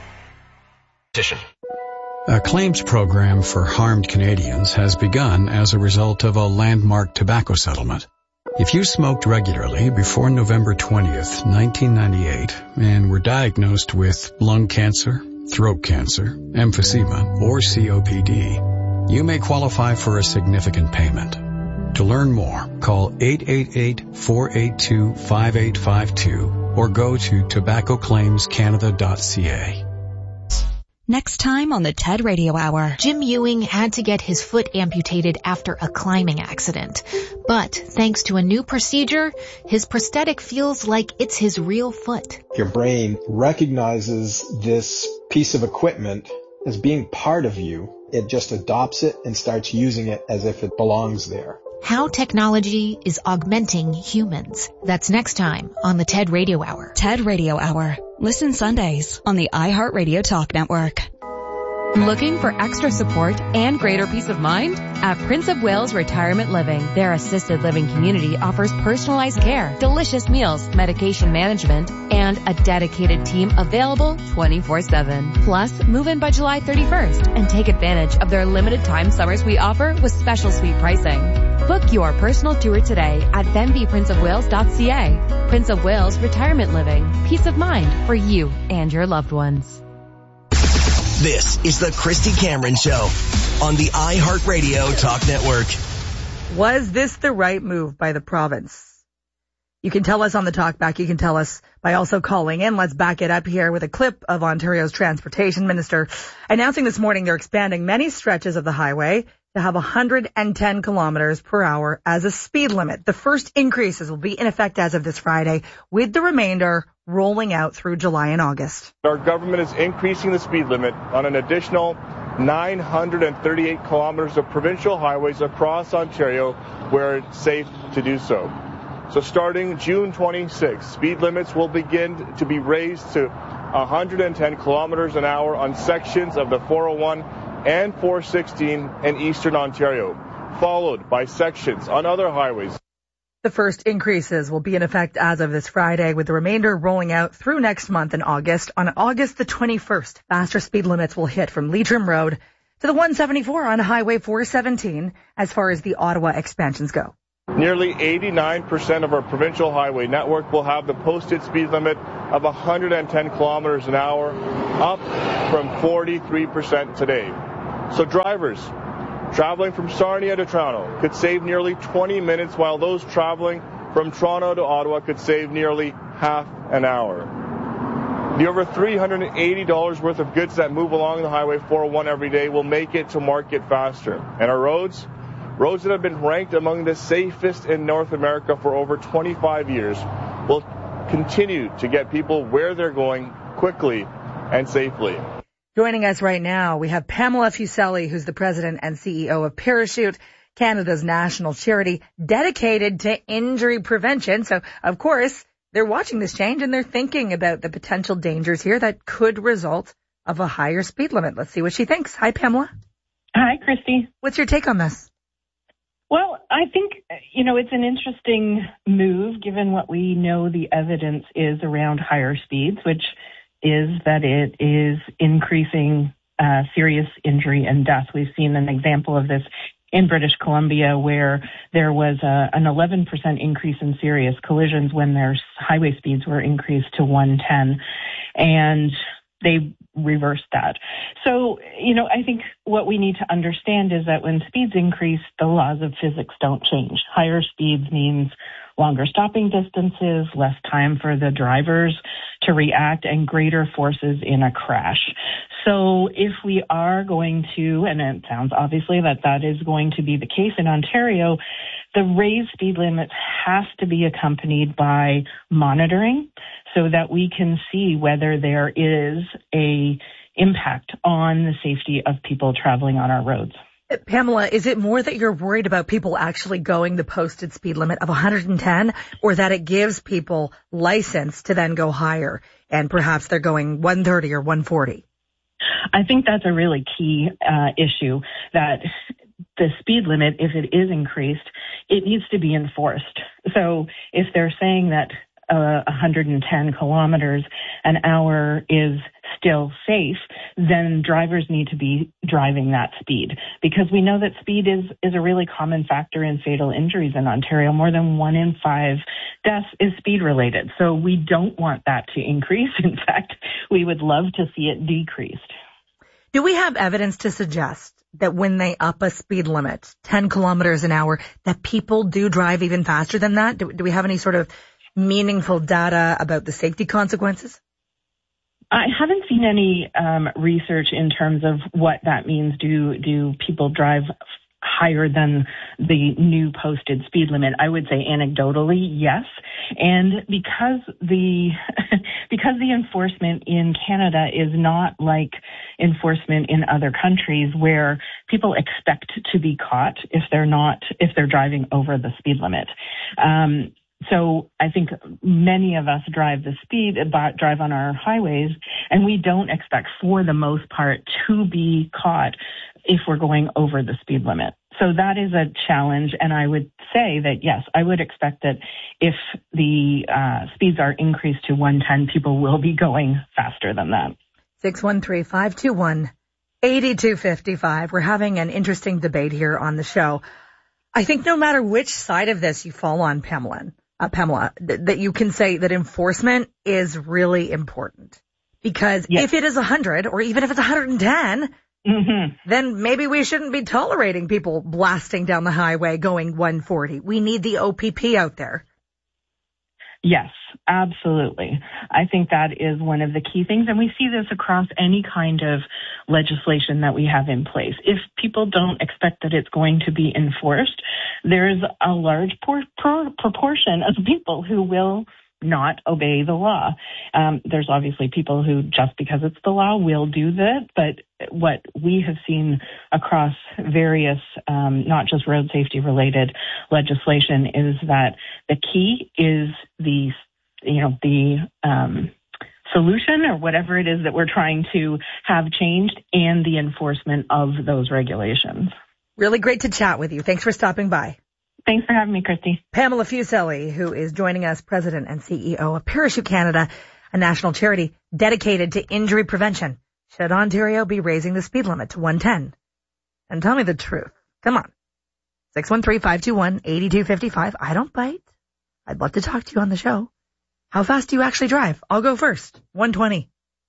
[SPEAKER 2] Petition. A claims program for harmed Canadians has begun as a result of a landmark tobacco settlement. If you smoked regularly before November twentieth, nineteen ninety-eight, and were diagnosed with lung cancer, throat cancer, emphysema, or C O P D, you may qualify for a significant payment. To learn more, call eight eight eight, four eight two, five eight five two or go to tobacco claims canada dot c a.
[SPEAKER 6] Next time on the TED Radio Hour. Jim Ewing had to get his foot amputated after a climbing accident. But thanks to a new procedure, his prosthetic feels like it's his real foot.
[SPEAKER 7] Your brain recognizes this piece of equipment as being part of you. It just adopts it and starts using it as if it belongs there.
[SPEAKER 6] How technology is augmenting humans. That's next time on the TED Radio Hour.
[SPEAKER 23] TED Radio Hour. Listen Sundays on the iHeartRadio Talk Network. Looking for extra support and greater peace of mind? At Prince of Wales Retirement Living, their assisted living community offers personalized care, delicious meals, medication management, and a dedicated team available twenty-four seven. Plus, move in by July thirty-first and take advantage of their limited time summer suite offer with special suite pricing. Book your personal tour today at benvie prince of wales dot c a. Prince of Wales Retirement Living. Peace of mind for you and your loved ones.
[SPEAKER 10] This is the Christy Cameron Show on the iHeartRadio Talk Network.
[SPEAKER 25] Was this the right move by the province? You can tell us on the talkback. You can tell us by also calling in. Let's back it up here with a clip of Ontario's transportation minister announcing this morning they're expanding many stretches of the highway to have one hundred ten kilometers per hour as a speed limit. The first increases will be in effect as of this Friday, with the remainder rolling out through July and August.
[SPEAKER 11] Our government is increasing the speed limit on an additional nine hundred thirty-eight kilometers of provincial highways across Ontario where it's safe to do so. So starting June twenty-sixth, speed limits will begin to be raised to one hundred ten kilometers an hour on sections of the four oh one and four sixteen in eastern Ontario, followed by sections on other highways.
[SPEAKER 25] The first increases will be in effect as of this Friday, with the remainder rolling out through next month in August. On August the twenty-first, faster speed limits will hit from Leitrim Road to the one seventy-four on Highway four seventeen as far as the Ottawa expansions go.
[SPEAKER 11] Nearly eighty-nine percent of our provincial highway network will have the posted speed limit of one hundred ten kilometers an hour, up from forty-three percent today. So drivers traveling from Sarnia to Toronto could save nearly twenty minutes, while those traveling from Toronto to Ottawa could save nearly half an hour. The over three hundred eighty dollars worth of goods that move along the Highway four oh one every day will make it to market faster. And our roads, roads that have been ranked among the safest in North America for over twenty-five years, will continue to get people where they're going quickly and safely.
[SPEAKER 25] Joining us right now, we have Pamela Fuseli, who's the president and C E O of Parachute, Canada's national charity dedicated to injury prevention. So, of course, they're watching this change and they're thinking about the potential dangers here that could result of a higher speed limit. Let's see what she thinks. Hi, Pamela.
[SPEAKER 12] Hi, Christy.
[SPEAKER 25] What's your take on this?
[SPEAKER 12] Well, I think, you know, it's an interesting move given what we know the evidence is around higher speeds, which is that it is increasing uh, serious injury and death. We've seen an example of this in British Columbia, where there was a, an eleven percent increase in serious collisions when their highway speeds were increased to one ten, and they reversed that. So, you know, I think what we need to understand is that when speeds increase, the laws of physics don't change. Higher speeds means longer stopping distances, less time for the drivers to react, and greater forces in a crash. So if we are going to, and it sounds obviously that that is going to be the case in Ontario, the raised speed limits has to be accompanied by monitoring so that we can see whether there is a impact on the safety of people traveling on our roads.
[SPEAKER 25] Pamela, is it more that you're worried about people actually going the posted speed limit of one hundred ten, or that it gives people license to then go higher and perhaps they're going one thirty or one forty?
[SPEAKER 12] I think that's a really key uh, issue, that the speed limit, if it is increased, it needs to be enforced. So if they're saying that uh, one hundred ten kilometers an hour is still safe, then drivers need to be driving that speed, because we know that speed is, is a really common factor in fatal injuries in Ontario. More than one in five deaths is speed related. So we don't want that to increase. In fact, we would love to see it decreased.
[SPEAKER 25] Do we have evidence to suggest that when they up a speed limit, ten kilometers an hour, that people do drive even faster than that? Do, do we have any sort of meaningful data about the safety consequences?
[SPEAKER 12] I haven't seen any um, research in terms of what that means. Do do people drive higher than the new posted speed limit? I would say anecdotally, yes. And because the because the enforcement in Canada is not like enforcement in other countries where people expect to be caught if they're not if they're driving over the speed limit. Um, So I think many of us drive the speed, drive on our highways, and we don't expect, for the most part, to be caught if we're going over the speed limit. So that is a challenge, and I would say that, yes, I would expect that if the uh, speeds are increased to one ten, people will be going faster than that.
[SPEAKER 25] six one three, five two one, eight two five five. We're having an interesting debate here on the show. I think no matter which side of this you fall on, Pamela, Uh, Pamela, th- that you can say that enforcement is really important, because yes. if it is one hundred, or even if it's one hundred ten, mm-hmm. then maybe we shouldn't be tolerating people blasting down the highway going one forty. We need the O P P out there.
[SPEAKER 12] Yes, absolutely. I think that is one of the key things, and we see this across any kind of legislation that we have in place. If people don't expect that it's going to be enforced, there's a large por- pro- proportion of people who will not obey the law. Um, there's obviously people who, just because it's the law, will do that, but what we have seen across various, um, not just road safety related legislation, is that the key is the, you know, the um, solution or whatever it is that we're trying to have changed, and the enforcement of those regulations.
[SPEAKER 25] Really great to chat with you. Thanks for stopping by.
[SPEAKER 12] Thanks for having me, Christy.
[SPEAKER 25] Pamela Fuseli, who is joining us, President and C E O of Parachute Canada, a national charity dedicated to injury prevention. Should Ontario be raising the speed limit to one ten? And tell me the truth. Come on. six one three, five two one, eight two five five. I don't bite. I'd love to talk to you on the show. How fast do you actually drive? I'll go first. one twenty.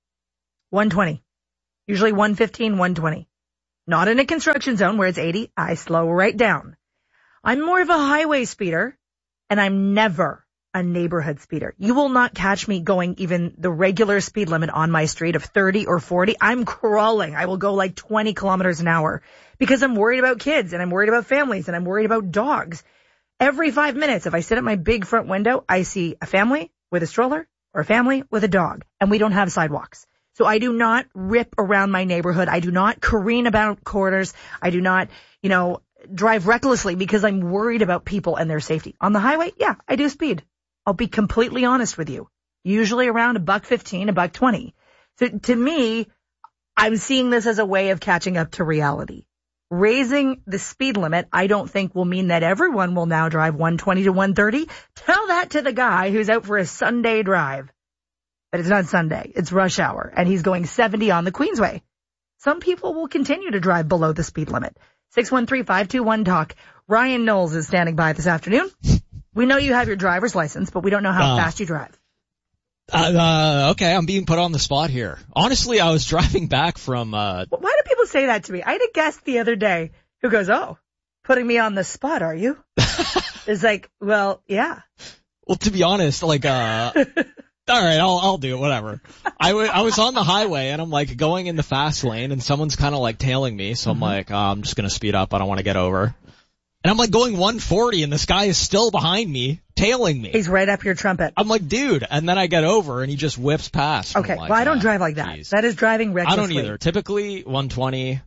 [SPEAKER 25] one twenty. Usually one fifteen, one twenty. Not in a construction zone where it's eighty. I slow right down. I'm more of a highway speeder, and I'm never a neighborhood speeder. You will not catch me going even the regular speed limit on my street of thirty or forty. I'm crawling. I will go like twenty kilometers an hour because I'm worried about kids, and I'm worried about families, and I'm worried about dogs. Every five minutes, if I sit at my big front window, I see a family with a stroller or a family with a dog, and we don't have sidewalks. So I do not rip around my neighborhood. I do not careen about corners. I do not, you know, drive recklessly because I'm worried about people and their safety. On the highway, yeah, I do speed. I'll be completely honest with you. Usually around a buck fifteen, a buck twenty. So to me, I'm seeing this as a way of catching up to reality. Raising the speed limit, I don't think will mean that everyone will now drive one twenty to one thirty. Tell that to the guy who's out for a Sunday drive. But it's not Sunday. It's rush hour. And he's going seventy on the Queensway. Some people will continue to drive below the speed limit. six one three, five two one, talk. Ryan Knowles is standing by this afternoon. We know you have your driver's license, but we don't know how uh, fast you drive.
[SPEAKER 13] Uh, uh, okay, I'm being put on the spot here. Honestly, I was driving back from... Uh,
[SPEAKER 25] Why do people say that to me? I had a guest the other day who goes, oh, putting me on the spot, are you? It's like, well, yeah.
[SPEAKER 13] Well, to be honest, like... uh all right, I'll I'll do it, whatever. I, w- I was on the highway, and I'm, like, going in the fast lane, and someone's kind of, like, tailing me, so mm-hmm. I'm like, oh, I'm just going to speed up. I don't want to get over. And I'm, like, going one forty, and this guy is still behind me, tailing me.
[SPEAKER 25] He's right up your trumpet.
[SPEAKER 13] I'm like, dude, and then I get over, and he just whips past.
[SPEAKER 25] Okay,
[SPEAKER 13] like,
[SPEAKER 25] well, I don't
[SPEAKER 13] oh,
[SPEAKER 25] drive like that.
[SPEAKER 13] Geez.
[SPEAKER 25] That is driving recklessly.
[SPEAKER 13] I don't either. Typically, one twenty.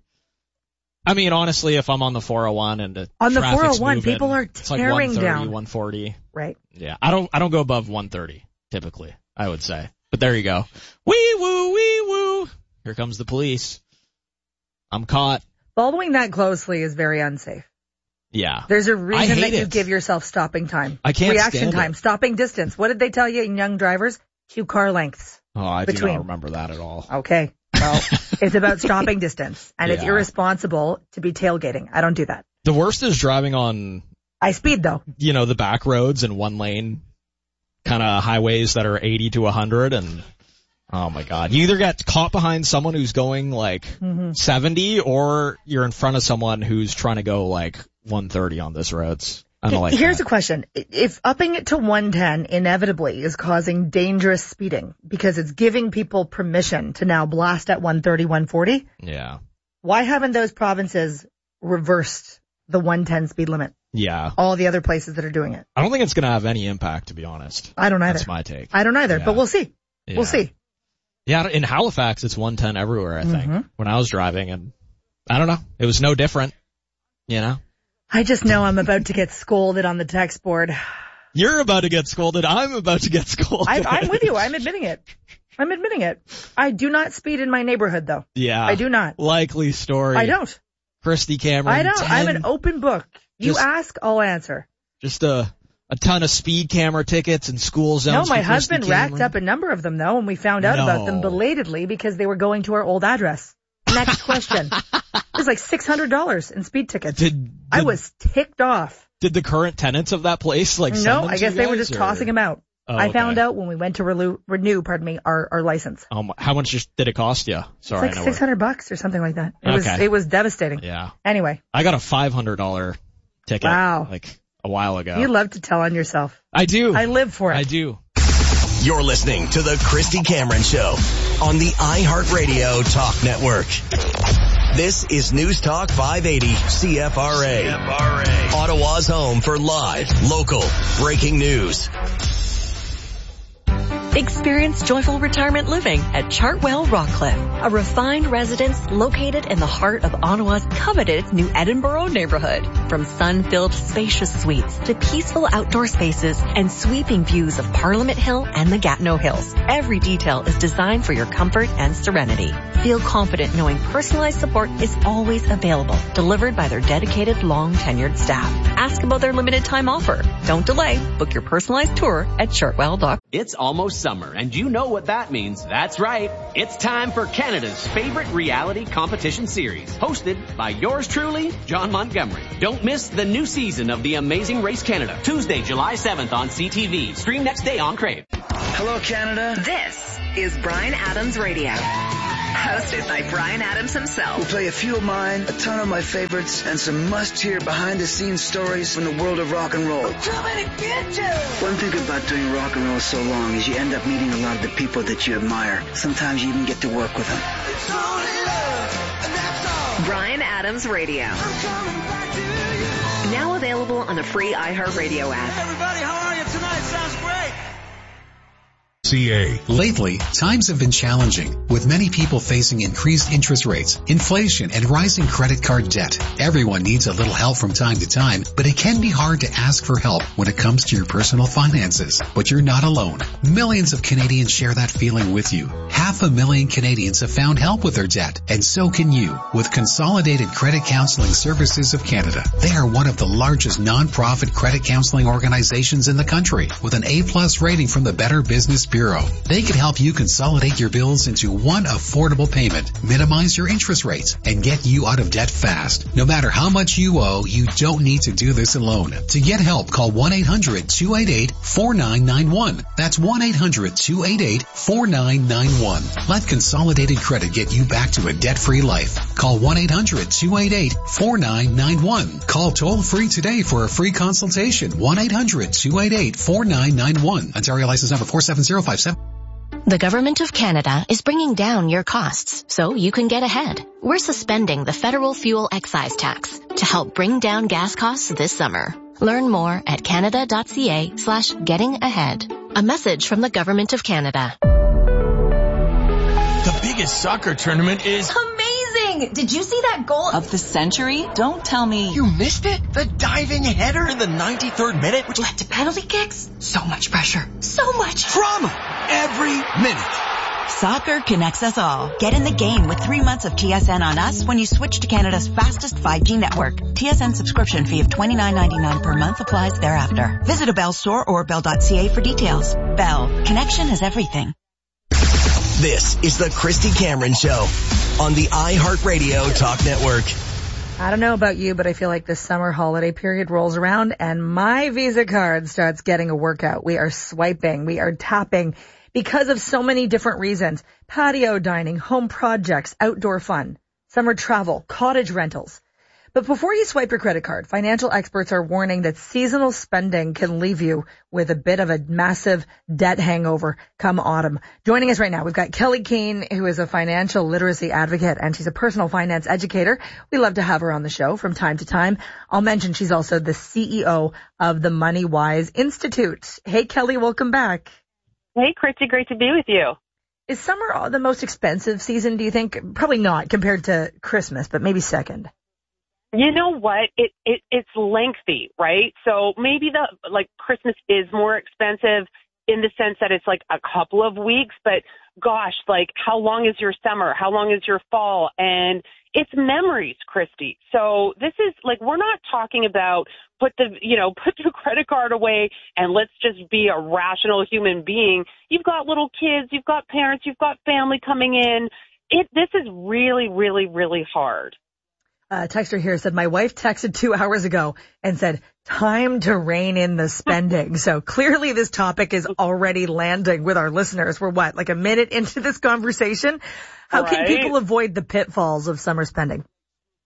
[SPEAKER 13] I mean, honestly, if I'm on the four oh one and the
[SPEAKER 25] on the
[SPEAKER 13] four oh
[SPEAKER 25] one,
[SPEAKER 13] moving,
[SPEAKER 25] people are
[SPEAKER 13] it's like
[SPEAKER 25] tearing
[SPEAKER 13] one thirty,
[SPEAKER 25] down.
[SPEAKER 13] one forty.
[SPEAKER 25] Right.
[SPEAKER 13] Yeah, I don't, I don't go above one thirty, typically, I would say. But there you go. Wee woo, wee woo. Here comes the police. I'm caught.
[SPEAKER 25] Following that closely is very unsafe.
[SPEAKER 13] Yeah.
[SPEAKER 25] There's a reason that you
[SPEAKER 13] it.
[SPEAKER 25] give yourself stopping time.
[SPEAKER 13] I can't
[SPEAKER 25] Reaction
[SPEAKER 13] stand
[SPEAKER 25] time.
[SPEAKER 13] It.
[SPEAKER 25] Stopping distance. What did they tell you in young drivers? Two car lengths.
[SPEAKER 13] Oh, I
[SPEAKER 25] between.
[SPEAKER 13] do not remember that at all.
[SPEAKER 25] Okay. Well, it's about stopping distance. And
[SPEAKER 13] yeah.
[SPEAKER 25] it's irresponsible to be tailgating. I don't do that.
[SPEAKER 13] The worst is driving on...
[SPEAKER 25] I speed, though.
[SPEAKER 13] You know, the back roads and one lane kind of highways that are eighty to one hundred, and... Oh my God. You either get caught behind someone who's going like mm-hmm. seventy, or you're in front of someone who's trying to go like one thirty on this roads. I don't like
[SPEAKER 25] Here's
[SPEAKER 13] that.
[SPEAKER 25] a question. If upping it to one ten inevitably is causing dangerous speeding because it's giving people permission to now blast at one thirty, one forty,
[SPEAKER 13] yeah.
[SPEAKER 25] why haven't those provinces reversed the one ten speed limit?
[SPEAKER 13] Yeah.
[SPEAKER 25] All the other places that are doing it.
[SPEAKER 13] I don't think it's going to have any impact, to be honest.
[SPEAKER 25] I don't either.
[SPEAKER 13] That's my take.
[SPEAKER 25] I don't either,
[SPEAKER 13] yeah.
[SPEAKER 25] but we'll see.
[SPEAKER 13] Yeah.
[SPEAKER 25] We'll see.
[SPEAKER 13] Yeah, in Halifax, it's one ten everywhere, I think,
[SPEAKER 25] mm-hmm.
[SPEAKER 13] when I was driving, and I don't know. It was no different, you know?
[SPEAKER 25] I just know I'm about to get scolded on the text board.
[SPEAKER 13] You're about to get scolded. I'm about to get scolded.
[SPEAKER 25] I, I'm with you. I'm admitting it. I'm admitting it. I do not speed in my neighborhood, though.
[SPEAKER 13] Yeah.
[SPEAKER 25] I do not.
[SPEAKER 13] Likely story.
[SPEAKER 25] I don't.
[SPEAKER 13] Christy Cameron.
[SPEAKER 25] I don't.
[SPEAKER 13] ten,
[SPEAKER 25] I'm an open book. You
[SPEAKER 13] just,
[SPEAKER 25] ask, I'll answer.
[SPEAKER 13] Just a... A ton of speed camera tickets and school zones.
[SPEAKER 25] No, my
[SPEAKER 13] for
[SPEAKER 25] husband
[SPEAKER 13] Cameron.
[SPEAKER 25] racked up a number of them, though, and we found out
[SPEAKER 13] no.
[SPEAKER 25] about them belatedly because they were going to our old address. Next question. It was like six hundred dollars in speed tickets.
[SPEAKER 13] Did, did,
[SPEAKER 25] I was ticked off.
[SPEAKER 13] Did the current tenants of that place, like, send
[SPEAKER 25] No,
[SPEAKER 13] them
[SPEAKER 25] I
[SPEAKER 13] to
[SPEAKER 25] guess
[SPEAKER 13] you
[SPEAKER 25] they
[SPEAKER 13] guys,
[SPEAKER 25] were just
[SPEAKER 13] or?
[SPEAKER 25] tossing them out.
[SPEAKER 13] Oh,
[SPEAKER 25] I
[SPEAKER 13] okay.
[SPEAKER 25] found out when we went to renew, renew pardon me, our, our license.
[SPEAKER 13] Um, how much just did it cost you? Sorry,
[SPEAKER 25] it's like six hundred bucks or something like that. It
[SPEAKER 13] okay.
[SPEAKER 25] was, it was devastating.
[SPEAKER 13] Yeah.
[SPEAKER 25] Anyway.
[SPEAKER 13] I got a five hundred dollars ticket.
[SPEAKER 25] Wow.
[SPEAKER 13] Like, a while ago.
[SPEAKER 25] You love to tell on yourself.
[SPEAKER 13] I do.
[SPEAKER 25] I live for it.
[SPEAKER 13] I do.
[SPEAKER 10] You're listening to the Christy Cameron Show on the iHeartRadio Talk Network. This is News Talk five eighty C F R A. C F R A. Ottawa's home for live, local, breaking news.
[SPEAKER 23] Experience joyful retirement living at Chartwell Rockcliffe, a refined residence located in the heart of Ottawa's coveted New Edinburgh neighborhood. From sun-filled spacious suites to peaceful outdoor spaces and sweeping views of Parliament Hill and the Gatineau Hills, every detail is designed for your comfort and serenity. Feel confident knowing personalized support is always available, delivered by their dedicated, long-tenured staff. Ask about their limited time offer. Don't delay. Book your personalized tour at chartwell dot com.
[SPEAKER 14] It's almost summer, and you know what that means. That's right. It's time for Canada's favorite reality competition series, hosted by yours truly, John Montgomery. Don't miss the new season of The Amazing Race Canada, Tuesday, July seventh on C T V. Stream next day on Crave.
[SPEAKER 1] Hello, Canada.
[SPEAKER 23] This is Bryan Adams Radio. Hosted by Bryan Adams himself.
[SPEAKER 1] We'll play a few of mine, a ton of my favorites, and some must-hear behind-the-scenes stories from the world of rock and roll. One thing about doing rock and roll so long is you end up meeting a lot of the people that you admire. Sometimes you even get to work with them.
[SPEAKER 23] Bryan Adams Radio. Now available on the free iHeartRadio app.
[SPEAKER 8] Everybody, how are you tonight? Sounds great.
[SPEAKER 2] C A. Lately, times have been challenging, with many people facing increased interest rates, inflation, and rising credit card debt. Everyone needs a little help from time to time, but it can be hard to ask for help when it comes to your personal finances. But you're not alone. Millions of Canadians share that feeling with you. Half a million Canadians have found help with their debt, and so can you with Consolidated Credit Counseling Services of Canada. They are one of the largest non-profit credit counseling organizations in the country, with an A-plus rating from the Better Business Bureau. They can help you consolidate your bills into one affordable payment, minimize your interest rates, and get you out of debt fast. No matter how much you owe, you don't need to do this alone. To get help, call one eight hundred two eight eight four nine nine one. That's one eight hundred two eight eight four nine nine one. Let Consolidated Credit get you back to a debt-free life. Call one eight hundred two eight eight four nine nine one. Call toll-free today for a free consultation. one eight hundred two eight eight four nine nine one. Ontario license number four seven zero five seven.
[SPEAKER 6] The Government of Canada is bringing down your costs so you can get ahead. We're suspending the federal fuel excise tax to help bring down gas costs this summer. Learn more at canada.ca slash getting ahead. A message from the Government of Canada.
[SPEAKER 15] The biggest soccer tournament is
[SPEAKER 16] amazing! Did you see that goal of the century? Don't tell me.
[SPEAKER 15] You missed it? The diving header in the ninety-third minute,
[SPEAKER 16] which led to penalty kicks? So much pressure. So much
[SPEAKER 15] drama every minute.
[SPEAKER 16] Soccer connects us all. Get in the game with three months of T S N on us when you switch to Canada's fastest five G network. T S N subscription fee of twenty-nine ninety-nine per month applies thereafter. Visit a Bell store or bell dot c a for details. Bell. Connection is everything.
[SPEAKER 10] This is the Christy Cameron Show on the iHeartRadio Talk Network.
[SPEAKER 25] I don't know about you, but I feel like the summer holiday period rolls around and my Visa card starts getting a workout. We are swiping, we are tapping because of so many different reasons. Patio dining, home projects, outdoor fun, summer travel, cottage rentals. But before you swipe your credit card, financial experts are warning that seasonal spending can leave you with a bit of a massive debt hangover come autumn. Joining us right now, we've got Kelly Keane, who is a financial literacy advocate, and she's a personal finance educator. We love to have her on the show from time to time. I'll mention she's also the C E O of the MoneyWise Institute. Hey, Kelly, welcome back.
[SPEAKER 18] Hey, Christy, great to be with you.
[SPEAKER 25] Is summer the most expensive season, do you think? Probably not compared to Christmas, but maybe second.
[SPEAKER 18] You know what? It, it, it's lengthy, right? So maybe the, like, Christmas is more expensive in the sense that it's like a couple of weeks, but gosh, like, how long is your summer? How long is your fall? And it's memories, Christy. So this is like, we're not talking about put the, you know, put the credit card away and let's just be a rational human being. You've got little kids, you've got parents, you've got family coming in. It, this is really, really, really hard.
[SPEAKER 25] Uh, texter here said, my wife texted two hours ago and said, time to rein in the spending. So clearly this topic is already landing with our listeners. We're what, like a minute into this conversation? How right. can people avoid the pitfalls of summer spending?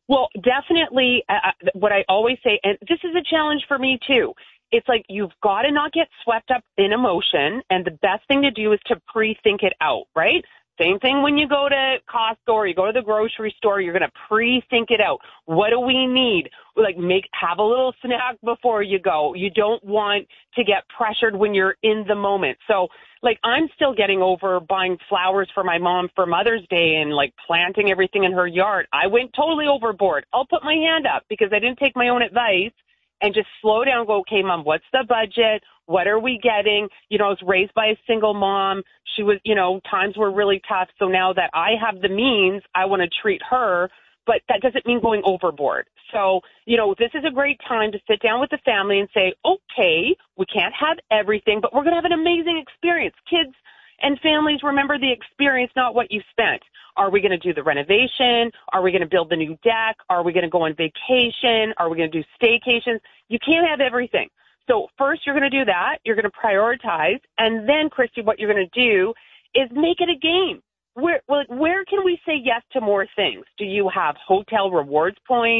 [SPEAKER 18] Well, definitely uh, what I always say, and this is a challenge for me too, it's like you've got to not get swept up in emotion, and the best thing to do is to pre-think it out, right? Same thing when you go to Costco or you go to the grocery store, you're going to pre-think it out. What do we need? Like make, have a little snack before you go. You don't want to get pressured when you're in the moment. So like I'm still getting over buying flowers for my mom for Mother's Day and like planting everything in her yard. I went totally overboard. I'll put my hand up because I didn't take my own advice and just slow down and go, okay, Mom, what's the budget? What are we getting? You know, I was raised by a single mom. She was, you know, times were really tough. So now that I have the means, I want to treat her, but that doesn't mean going overboard. So, you know, this is a great time to sit down with the family and say, okay, we can't have everything, but we're going to have an amazing experience. Kids and families remember the experience, not what you spent. Are we going to do the renovation? Are we going to build the new deck? Are we going to go on vacation? Are we going to do staycations? You can't have everything. So first you're going to do that. You're going to prioritize. And then, Christy, what you're going to do is make it a game. Where, where can we say yes to more things? Do you have hotel rewards points?